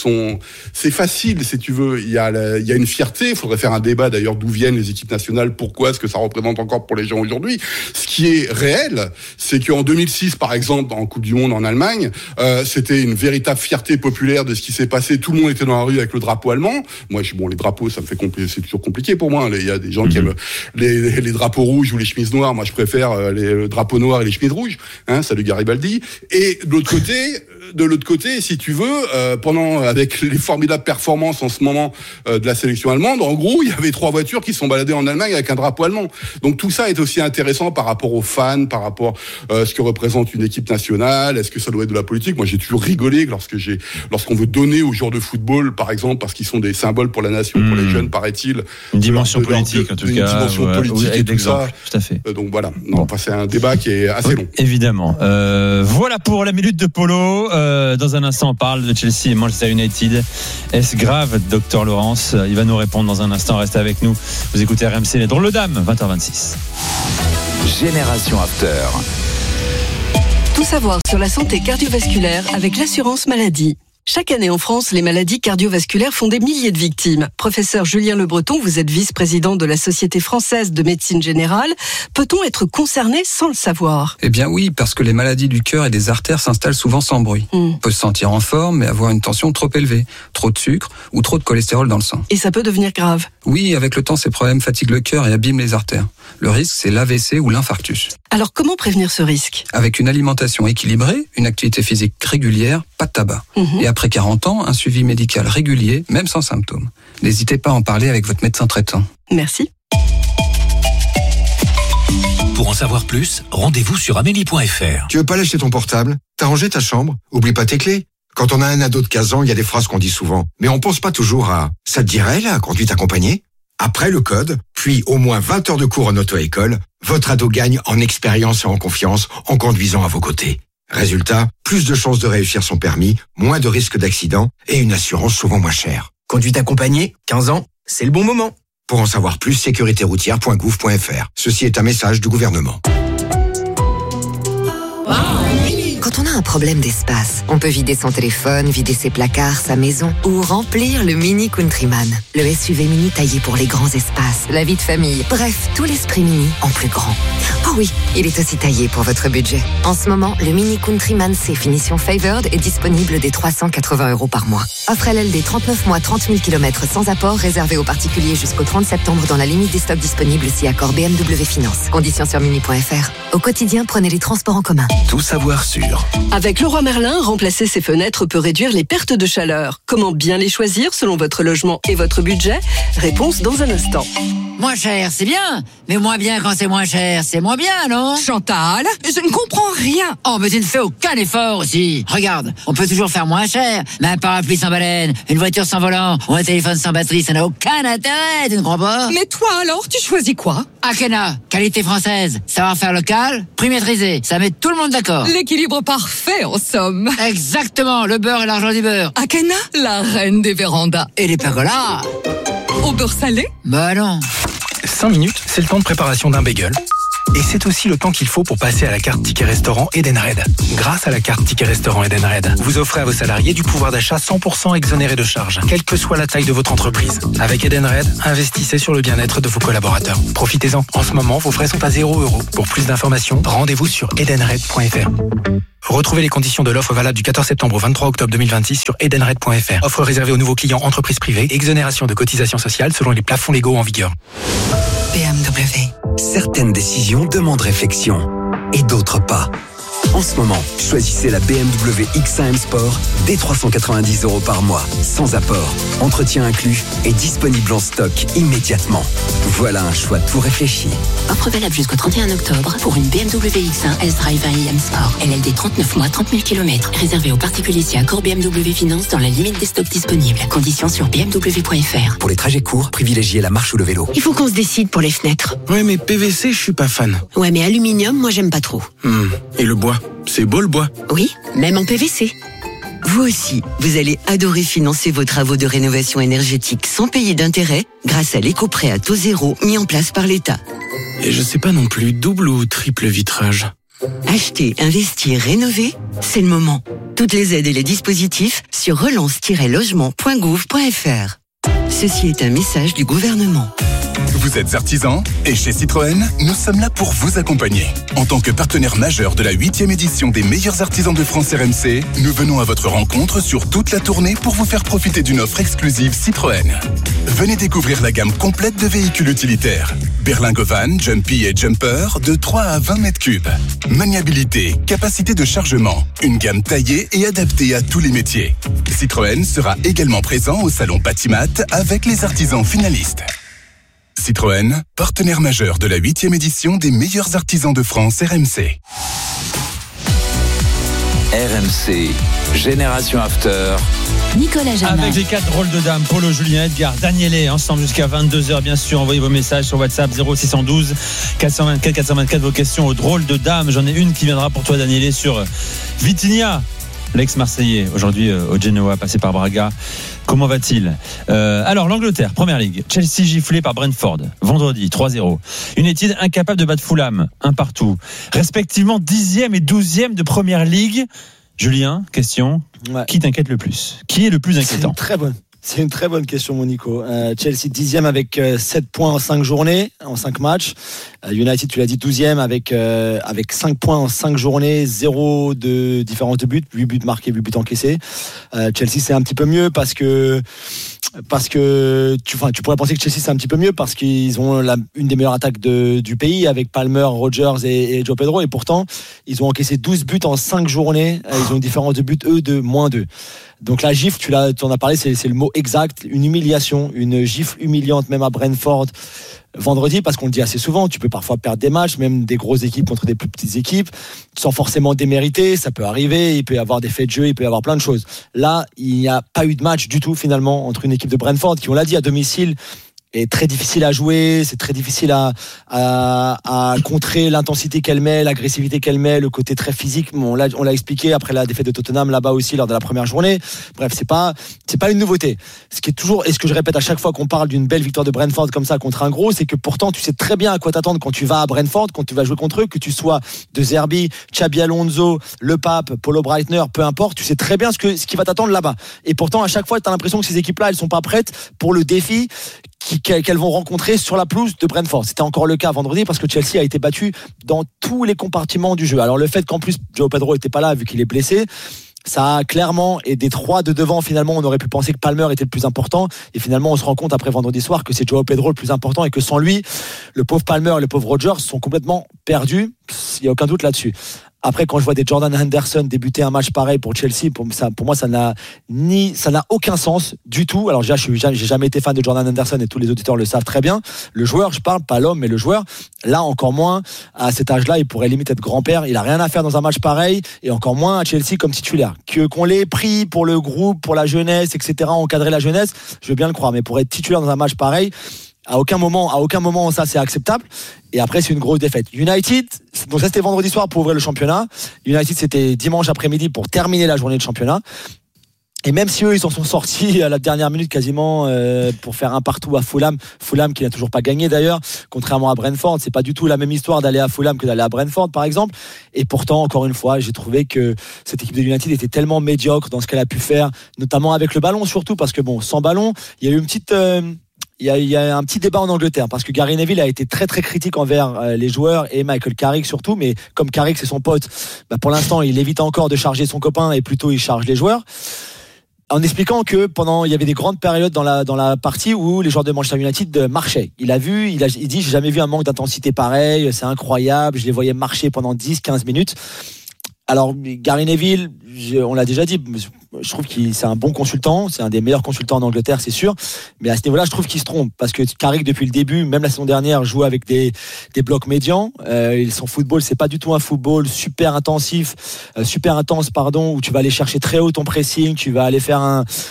c'est facile, si tu veux. Il y a une fierté. Il faudrait faire un débat d'ailleurs d'où viennent les équipes nationales, pourquoi est-ce que ça représente encore pour les gens aujourd'hui. Ce qui est réel, c'est qu'en 2006, par exemple, en Coupe du Monde en Allemagne, c'était une véritable fierté populaire de ce qui s'est passé. Tout le monde était dans la rue avec le drapeau allemand. Moi, les drapeaux, ça me fait c'est toujours compliqué pour moi. Il y a des gens qui aiment les drapeaux rouges ou les chemises noires. Moi, je préfère le drapeau noir et les chemises rouges. Salut Garibaldi. Et de l'autre côté, si tu veux, avec les formidables performances en ce moment de la sélection allemande, en gros, il y avait 3 voitures qui sont baladées en Allemagne avec un drapeau allemand. Donc tout ça est aussi intéressant par rapport aux fans, par rapport à ce que représente une équipe nationale. Est-ce que ça doit être de la politique? Moi, j'ai toujours rigolé lorsqu'on veut donner aux joueurs de football, par exemple, parce qu'ils sont des symboles pour la nation, pour les jeunes, paraît-il. Une dimension politique, en tout cas. Une dimension politique et tout ça. Tout à fait. Donc voilà. C'est un débat qui est assez long. Évidemment. Voilà pour la minute de Polo. Dans un instant, on parle de Chelsea et Manchester United. Est-ce grave, docteur Laurence? Il va nous répondre dans un instant. Restez avec nous. Vous écoutez RMC, les drôles de dames, 20h26. Génération After. Tout savoir sur la santé cardiovasculaire avec l'assurance maladie. Chaque année en France, les maladies cardiovasculaires font des milliers de victimes. Professeur Julien Le Breton, vous êtes vice-président de la Société française de médecine générale. Peut-on être concerné sans le savoir? Eh bien oui, parce que les maladies du cœur et des artères s'installent souvent sans bruit. On peut se sentir en forme, mais avoir une tension trop élevée, trop de sucre ou trop de cholestérol dans le sang. Et ça peut devenir grave? Oui, avec le temps, ces problèmes fatiguent le cœur et abîment les artères. Le risque, c'est l'AVC ou l'infarctus. Alors comment prévenir ce risque? Avec une alimentation équilibrée, une activité physique régulière, pas de tabac. Et après 40 ans, un suivi médical régulier, même sans symptômes. N'hésitez pas à en parler avec votre médecin traitant. Merci. Pour en savoir plus, rendez-vous sur amélie.fr. Tu veux pas lâcher ton portable? T'as rangé ta chambre? Oublie pas tes clés. Quand on a un ado de 15 ans, il y a des phrases qu'on dit souvent. Mais on pense pas toujours à « ça te dirait, la conduite accompagnée ?» Après le code, puis au moins 20 heures de cours en auto-école, votre ado gagne en expérience et en confiance en conduisant à vos côtés. Résultat, plus de chances de réussir son permis, moins de risques d'accident et une assurance souvent moins chère. Conduite accompagnée, 15 ans, c'est le bon moment. Pour en savoir plus, sécuritéroutière.gouv.fr. Ceci est un message du gouvernement. Quand on a un problème d'espace, on peut vider son téléphone, vider ses placards, sa maison ou remplir le Mini Countryman. Le SUV Mini taillé pour les grands espaces, la vie de famille. Bref, tout l'esprit Mini en plus grand. Oh oui, il est aussi taillé pour votre budget. En ce moment, le Mini Countryman C finition Favored est disponible dès 380 € par mois. Offre LLD 39 mois, 30 000 km sans apport, réservé aux particuliers jusqu'au 30 septembre dans la limite des stocks disponibles si accord BMW Finance. Conditions sur mini.fr. Au quotidien, prenez les transports en commun. Tout savoir sur. Avec Leroy Merlin, remplacer ses fenêtres peut réduire les pertes de chaleur. Comment bien les choisir selon votre logement et votre budget? Réponse dans un instant. Moins cher, c'est bien. Mais moins bien quand c'est moins cher, c'est moins bien, non? Chantal, je ne comprends rien. Oh, mais tu ne fais aucun effort aussi. Regarde, on peut toujours faire moins cher. Mais un parapluie sans baleine, une voiture sans volant ou un téléphone sans batterie, ça n'a aucun intérêt, tu ne crois pas? Mais toi alors, tu choisis quoi? Akena, qualité française, savoir-faire local, prix maîtrisé. Ça met tout le monde d'accord. L'équilibre parfait, en somme. Exactement, le beurre et l'argent du beurre. Akena, la reine des vérandas. Et les pergolas. Au beurre salé? Bah non. 5 minutes, c'est le temps de préparation d'un bagel. Et c'est aussi le temps qu'il faut pour passer à la carte Ticket Restaurant Edenred. Grâce à la carte Ticket Restaurant Edenred, vous offrez à vos salariés du pouvoir d'achat 100% exonéré de charges, quelle que soit la taille de votre entreprise. Avec Edenred, investissez sur le bien-être de vos collaborateurs. Profitez-en. En ce moment, vos frais sont à 0 €. Pour plus d'informations, rendez-vous sur edenred.fr. Retrouvez les conditions de l'offre valable du 14 septembre au 23 octobre 2026 sur edenred.fr. Offre réservée aux nouveaux clients entreprises privées. Exonération de cotisations sociales selon les plafonds légaux en vigueur. BMW. Certaines décisions demandent réflexion et d'autres pas. En ce moment, choisissez la BMW X1 Sport dès 390 € par mois, sans apport, entretien inclus et disponible en stock immédiatement. Voilà un choix tout réfléchi. Offre valable jusqu'au 31 octobre pour une BMW X1 S-Drive 1 IM Sport. LLD 39 mois, 30 000 km. Réservé aux particuliers si accord BMW Finance dans la limite des stocks disponibles. Conditions sur bmw.fr. Pour les trajets courts, privilégiez la marche ou le vélo. Il faut qu'on se décide pour les fenêtres. Ouais, mais PVC, je suis pas fan. Ouais, mais aluminium, moi j'aime pas trop. Et le bois? C'est beau le bois? Oui, même en PVC. Vous aussi, vous allez adorer financer vos travaux de rénovation énergétique sans payer d'intérêt grâce à l'éco-prêt à taux zéro mis en place par l'État. Et je sais pas non plus, double ou triple vitrage? Acheter, investir, rénover, c'est le moment. Toutes les aides et les dispositifs sur relance-logement.gouv.fr. Ceci est un message du gouvernement. Vous êtes artisan et chez Citroën, nous sommes là pour vous accompagner. En tant que partenaire majeur de la 8e édition des meilleurs artisans de France RMC, nous venons à votre rencontre sur toute la tournée pour vous faire profiter d'une offre exclusive Citroën. Venez découvrir la gamme complète de véhicules utilitaires. Berlingo Van, Jumpy et Jumper de 3 à 20 mètres cubes. Maniabilité, capacité de chargement, une gamme taillée et adaptée à tous les métiers. Citroën sera également présent au salon Batimat avec les artisans finalistes. Citroën, partenaire majeur de la 8e édition des meilleurs artisans de France RMC. RMC, Génération After. Nicolas Jamin. Avec les 4 drôles de dames, Polo, Julien, Edgar, Danielé, ensemble jusqu'à 22h, bien sûr. Envoyez vos messages sur WhatsApp 0612 424 424, vos questions aux drôles de dames. J'en ai une qui viendra pour toi, Danielé, sur Vitinha, l'ex-Marseillais, aujourd'hui au Genoa, passé par Braga. Comment va-t-il ? Alors, l'Angleterre, Première Ligue. Chelsea giflé par Brentford, vendredi, 3-0. United incapable de battre Fulham, 1 partout. Respectivement 10e et 12e de Première Ligue. Julien, question, qui t'inquiète le plus ? Qui est le plus inquiétant ? C'est une très bonne question, mon Nico. Chelsea 10e avec 7 points en 5 journées, en 5 matchs. United, tu l'as dit, 12e avec 5 points en 5 journées, 0 de différence de but, 8 buts marqués, 8 buts encaissés. Chelsea, c'est un petit peu mieux parce que tu pourrais penser que Chelsea c'est un petit peu mieux parce qu'ils ont une des meilleures attaques du pays avec Palmer, Rodgers et Joe Pedro, et pourtant ils ont encaissé 12 buts en 5 journées. Ils ont une différence de but eux de -2. Donc la gifle, tu en as parlé, c'est le mot exact, une humiliation, une gifle humiliante même à Brentford vendredi, parce qu'on le dit assez souvent, tu peux parfois perdre des matchs, même des grosses équipes contre des plus petites équipes, sans forcément démériter, ça peut arriver, il peut y avoir des faits de jeu, il peut y avoir plein de choses. Là, il n'y a pas eu de match du tout finalement entre une équipe de Brentford qui, on l'a dit, à domicile est très difficile à jouer, c'est très difficile à contrer l'intensité qu'elle met, l'agressivité qu'elle met, le côté très physique. On l'a expliqué après la défaite de Tottenham là-bas aussi lors de la première journée. Bref, c'est pas une nouveauté. Ce qui est toujours, et ce que je répète à chaque fois qu'on parle d'une belle victoire de Brentford comme ça contre un gros, c'est que pourtant tu sais très bien à quoi t'attendre quand tu vas à Brentford, quand tu vas jouer contre eux, que tu sois De Zerbi, Xabi Alonso, Le Pape, Paulo Breitner, peu importe, tu sais très bien ce qui va t'attendre là-bas. Et pourtant à chaque fois tu as l'impression que ces équipes-là elles sont pas prêtes pour le défi qu'elles vont rencontrer sur la pelouse de Brentford. C'était encore le cas vendredi parce que Chelsea a été battu dans tous les compartiments du jeu. Alors le fait qu'en plus Joe Pedro n'était pas là vu qu'il est blessé, ça a clairement, et des 3 de devant finalement on aurait pu penser que Palmer était le plus important, et finalement on se rend compte après vendredi soir que c'est Joe Pedro le plus important et que sans lui le pauvre Palmer et le pauvre Rodgers sont complètement perdus, il n'y a aucun doute là-dessus. Après, quand je vois des Jordan Henderson débuter un match pareil pour Chelsea, pour moi, ça n'a aucun sens du tout. Alors, j'ai jamais été fan de Jordan Henderson et tous les auditeurs le savent très bien. Le joueur, je parle, pas l'homme, mais le joueur. Là, encore moins, à cet âge-là, il pourrait limite être grand-père. Il a rien à faire dans un match pareil, et encore moins à Chelsea comme titulaire. Qu'on l'ait pris pour le groupe, pour la jeunesse, etc., encadrer la jeunesse, je veux bien le croire. Mais pour être titulaire dans un match pareil, à aucun moment ça c'est acceptable. Et après c'est une grosse défaite. United, donc ça c'était vendredi soir pour ouvrir le championnat. United c'était dimanche après-midi pour terminer la journée de championnat. Et même si eux ils en sont sortis à la dernière minute quasiment pour faire un partout à Fulham qui n'a toujours pas gagné d'ailleurs, contrairement à Brentford, c'est pas du tout la même histoire d'aller à Fulham que d'aller à Brentford par exemple. Et pourtant encore une fois j'ai trouvé que cette équipe de United était tellement médiocre dans ce qu'elle a pu faire, notamment avec le ballon surtout, parce que bon, sans ballon il y a eu une petite il y a un petit débat en Angleterre parce que Gary Neville a été très très critique envers les joueurs et Michael Carrick surtout, mais comme Carrick c'est son pote, pour l'instant il évite encore de charger son copain et plutôt il charge les joueurs, en expliquant que il y avait des grandes périodes dans la partie où les joueurs de Manchester United marchaient. Il dit j'ai jamais vu un manque d'intensité pareil, c'est incroyable, je les voyais marcher pendant 10-15 minutes. Alors Gary Neville, on l'a déjà dit, je trouve que c'est un bon consultant, c'est un des meilleurs consultants en Angleterre, c'est sûr. Mais à ce niveau-là, je trouve qu'il se trompe parce que Carrick depuis le début, même la saison dernière, jouait avec des blocs médians. Son football, c'est pas du tout un football super intense, où tu vas aller chercher très haut ton pressing, tu vas aller faire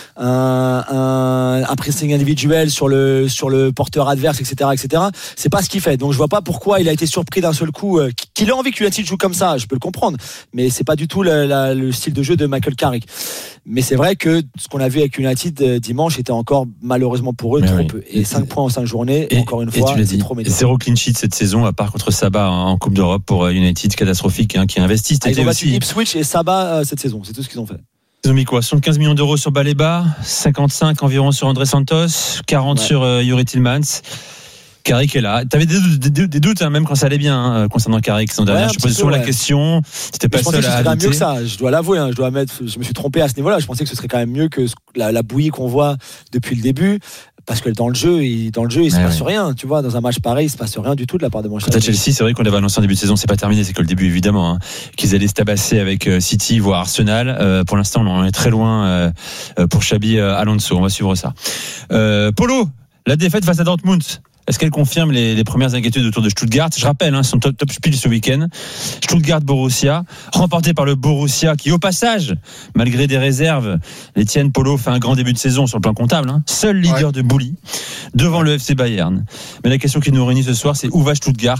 un pressing individuel sur le porteur adverse, etc., etc. C'est pas ce qu'il fait. Donc je vois pas pourquoi il a été surpris d'un seul coup. Qu'il ait envie que United joue comme ça, je peux le comprendre. Mais c'est pas du tout le style de jeu de Michael Carrick. Mais c'est vrai que ce qu'on a vu avec United dimanche était encore malheureusement pour eux trop peu. Et 5 points en 5 journées, encore une fois, c'est trop médiocre. 0 clean sheet cette saison, à part contre Sabah en Coupe d'Europe pour United, catastrophique, qui investit. Ils ont battu Ipswich et Sabah cette saison, c'est tout ce qu'ils ont fait. Ils ont mis quoi, 75 millions d'euros sur Baleba, 55 environ sur André Santos, 40 sur Youri Tillmans. Carrick est là. T'avais des doutes, même quand ça allait bien, concernant Carrick. Je posais souvent la question. C'était pas seul à douter. Mieux que ça. Je dois l'avouer. Je me suis trompé à ce niveau-là. Je pensais que ce serait quand même mieux que la bouillie qu'on voit depuis le début. Parce que dans le jeu, il se passe rien. Tu vois, dans un match pareil, il se passe rien du tout de la part de Manchester. Quant à Chelsea, c'est vrai qu'on avait annoncé en début de saison, c'est pas terminé, c'est que le début évidemment, qu'ils allaient se tabasser avec City voire Arsenal. Pour l'instant, on en est très loin pour Xabi Alonso. On va suivre ça. Polo, la défaite face à Dortmund. Est-ce qu'elle confirme les premières inquiétudes autour de Stuttgart? Je rappelle, son top spiel ce week-end. Stuttgart-Borussia, remporté par le Borussia, qui au passage, malgré des réserves, l'Etienne Polo fait un grand début de saison sur le plan comptable. Seul leader de Bully, devant le FC Bayern. Mais la question qui nous réunit ce soir, c'est où va Stuttgart,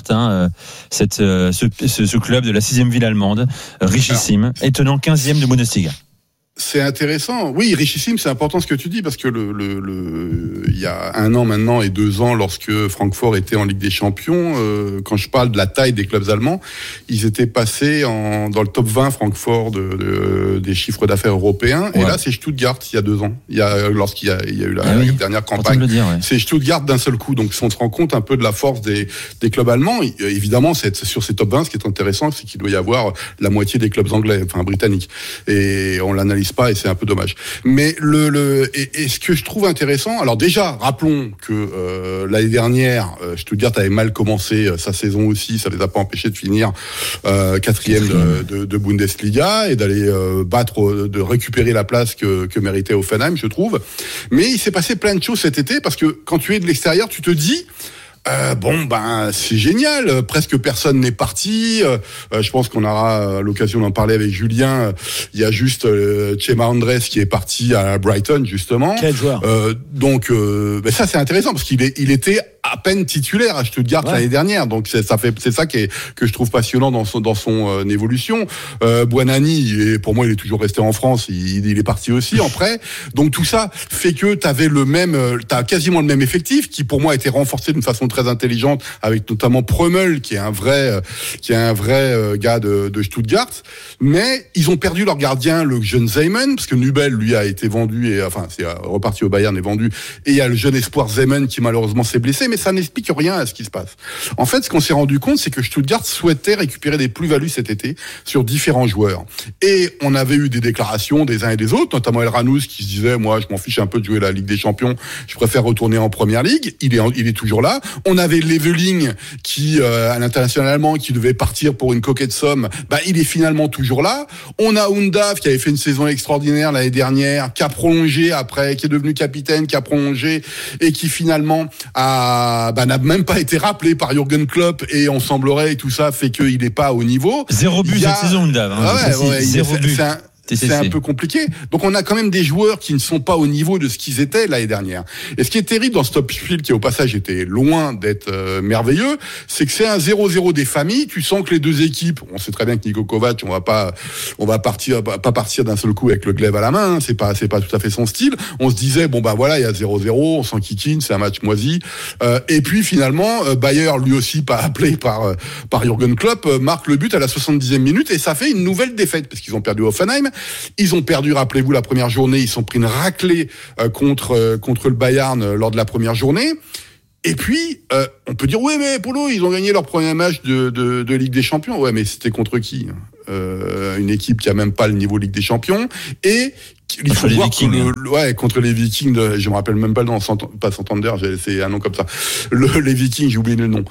ce club de la 6e ville allemande, richissime, étonnant 15e de Bundesliga. C'est intéressant. Oui, richissime, c'est important ce que tu dis parce que il y a 1 an maintenant et 2 ans, lorsque Francfort était en Ligue des Champions, quand je parle de la taille des clubs allemands, ils étaient passés dans le top 20 Francfort des chiffres d'affaires européens. Ouais. Et là, c'est Stuttgart il y a 2 ans. Lorsqu'il y a eu la dernière campagne, c'est Stuttgart d'un seul coup. Donc, on se rend compte un peu de la force des clubs allemands. Évidemment, sur ces top 20, ce qui est intéressant, c'est qu'il doit y avoir la moitié des clubs anglais, enfin britanniques. Et on l'analyse pas et c'est un peu dommage. Mais et ce que je trouve intéressant, alors déjà rappelons que l'année dernière Stuttgart avait mal commencé sa saison aussi, ça les a pas empêchés de finir 4e de Bundesliga et d'aller de récupérer la place que méritait Hoffenheim, je trouve. Mais il s'est passé plein de choses cet été parce que quand tu es de l'extérieur, tu te dis c'est génial, presque personne n'est parti. Je pense qu'on aura l'occasion d'en parler avec Julien. Il y a juste Chema Andrés qui est parti à Brighton justement. Quel joueur. Donc ça c'est intéressant parce qu'il était à peine titulaire à Stuttgart l'année dernière. Donc c'est ça que je trouve passionnant dans son évolution. Buonanni, pour moi il est toujours resté en France, il est parti aussi en prêt. Donc tout ça fait que t'as quasiment le même effectif qui pour moi a été renforcé d'une façon très intelligente avec notamment Prömel qui est un vrai gars de Stuttgart. Mais ils ont perdu leur gardien, le jeune Zeman, parce que Nubel lui a été vendu et c'est reparti au Bayern et vendu. Et il y a le jeune espoir Zeman qui malheureusement s'est blessé, mais ça n'explique rien à ce qui se passe. En fait, ce qu'on s'est rendu compte, c'est que Stuttgart souhaitait récupérer des plus-values cet été sur différents joueurs. Et on avait eu des déclarations des uns et des autres, notamment El Ranouz qui se disait, moi, je m'en fiche un peu de jouer la Ligue des Champions, je préfère retourner en Première Ligue. Il est toujours là. On avait Leveling qui, à l'international allemand, qui devait partir pour une coquette somme. Il est finalement toujours là. On a Undav qui avait fait une saison extraordinaire l'année dernière, qui a prolongé après, qui est devenu capitaine, qui a prolongé et qui finalement n'a même pas été rappelé par Jürgen Klopp et on semblerait et tout ça fait qu'il n'est pas au niveau. 0 but cette saison, Undav. c'est un peu compliqué. Donc on a quand même des joueurs qui ne sont pas au niveau de ce qu'ils étaient l'année dernière. Et ce qui est terrible dans ce Topspiel, qui au passage était loin d'être merveilleux, c'est que c'est un 0-0 des familles. Tu sens que les deux équipes, on sait très bien que Niko Kovac, on va pas partir d'un seul coup avec le glaive à la main, hein, c'est pas tout à fait son style. On se disait bon bah voilà, il y a 0-0, on s'en kikine, c'est un match moisi. Et puis finalement Bayer, lui aussi pas appelé par Jürgen Klopp, marque le but à la 70e minute et ça fait une nouvelle défaite parce qu'ils ont perdu Hoffenheim, ils ont perdu, rappelez-vous, la première journée, ils sont pris une raclée contre le Bayern lors de la première journée. Et puis, on peut dire, ouais, mais Polo, ils ont gagné leur premier match de Ligue des Champions. Ouais, mais c'était contre qui ? Une équipe qui a même pas le niveau Ligue des Champions. Et il faut voir que contre les Vikings, je me rappelle même pas le nom, pas Santander, c'est un nom comme ça. Les Vikings, j'ai oublié le nom.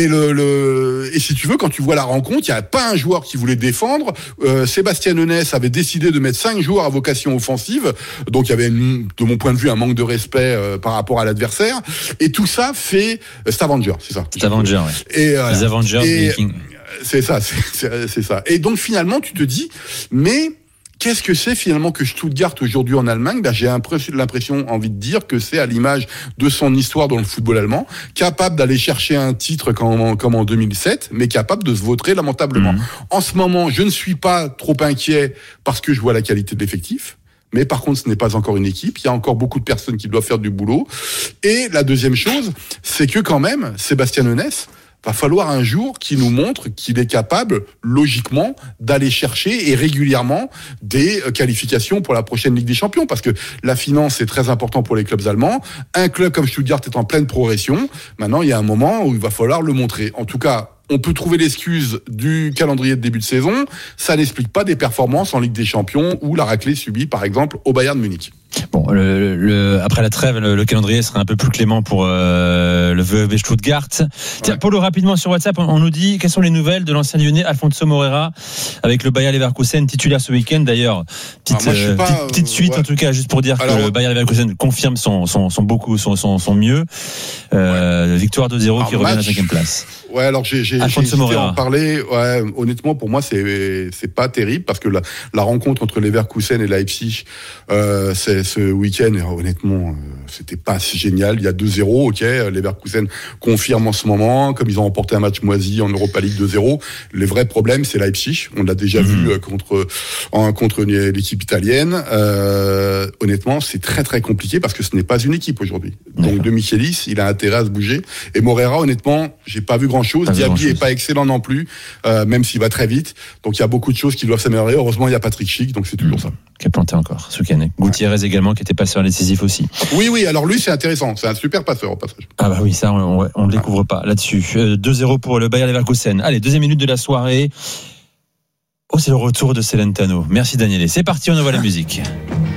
Et si tu veux, quand tu vois la rencontre, il y a pas un joueur qui voulait défendre. Sébastien Hoeneß avait décidé de mettre 5 joueurs à vocation offensive. Donc il y avait, de mon point de vue, un manque de respect par rapport à l'adversaire. Et tout ça fait Stavanger, c'est ça. Stavanger, ouais. Et, les Avengers, les Vikings. C'est ça, c'est ça. Et donc finalement, tu te dis, mais qu'est-ce que c'est finalement que Stuttgart aujourd'hui en Allemagne ? J'ai l'impression, envie de dire, que c'est à l'image de son histoire dans le football allemand, capable d'aller chercher un titre comme en 2007, mais capable de se vautrer lamentablement. En ce moment, je ne suis pas trop inquiet parce que je vois la qualité de l'effectif. Mais par contre, ce n'est pas encore une équipe. Il y a encore beaucoup de personnes qui doivent faire du boulot. Et la deuxième chose, c'est que quand même, Sébastien Hoeneß, va falloir un jour qu'il nous montre qu'il est capable, logiquement, d'aller chercher et régulièrement des qualifications pour la prochaine Ligue des Champions. Parce que la finance, c'est très important pour les clubs allemands. Un club comme Stuttgart est en pleine progression. Maintenant, il y a un moment où il va falloir le montrer. En tout cas, on peut trouver l'excuse du calendrier de début de saison. Ça n'explique pas des performances en Ligue des Champions ou la raclée subie, par exemple, au Bayern de Munich. Bon, après la trêve, le calendrier sera un peu plus clément pour le VfB Stuttgart. Tiens, Polo, rapidement sur WhatsApp, on nous dit quelles sont les nouvelles de l'ancien Lyonnais Alfonso Moreira avec le Bayer Leverkusen, titulaire ce week-end d'ailleurs. Petite suite en tout cas, juste pour dire que le Bayer Leverkusen confirme son mieux. Victoire 2-0 qui revient à la 5e place. Ouais, alors j'ai hésité à en parler. Ouais, honnêtement, pour moi, c'est pas terrible parce que la rencontre entre Leverkusen et Leipzig, c'est ce week-end. Honnêtement, c'était pas si génial. Il y a 2-0, ok. Leverkusen confirme en ce moment, comme ils ont remporté un match moisi en Europa League 2-0. Le vrai problème, c'est Leipzig. On l'a déjà vu contre l'équipe italienne. Honnêtement, c'est très très compliqué parce que ce n'est pas une équipe aujourd'hui. Donc De Michelis, il a intérêt à se bouger. Et Moreira, honnêtement, j'ai pas vu grand-chose. Diaby est pas excellent non plus, même s'il va très vite. Donc il y a beaucoup de choses qui doivent s'améliorer. Heureusement, il y a Patrick Schick, donc c'est toujours ça. Qui a planté encore ce week-end. Gutiérrez également, qui était passeur décisif aussi. Oui, alors lui, c'est intéressant. C'est un super passeur au passage. Ah bah oui, ça, on ne découvre pas là-dessus. 2-0 pour le Bayer Leverkusen. Allez, deuxième minute de la soirée. Oh, c'est le retour de Celentano. Merci Daniele. C'est parti, on envoie la musique.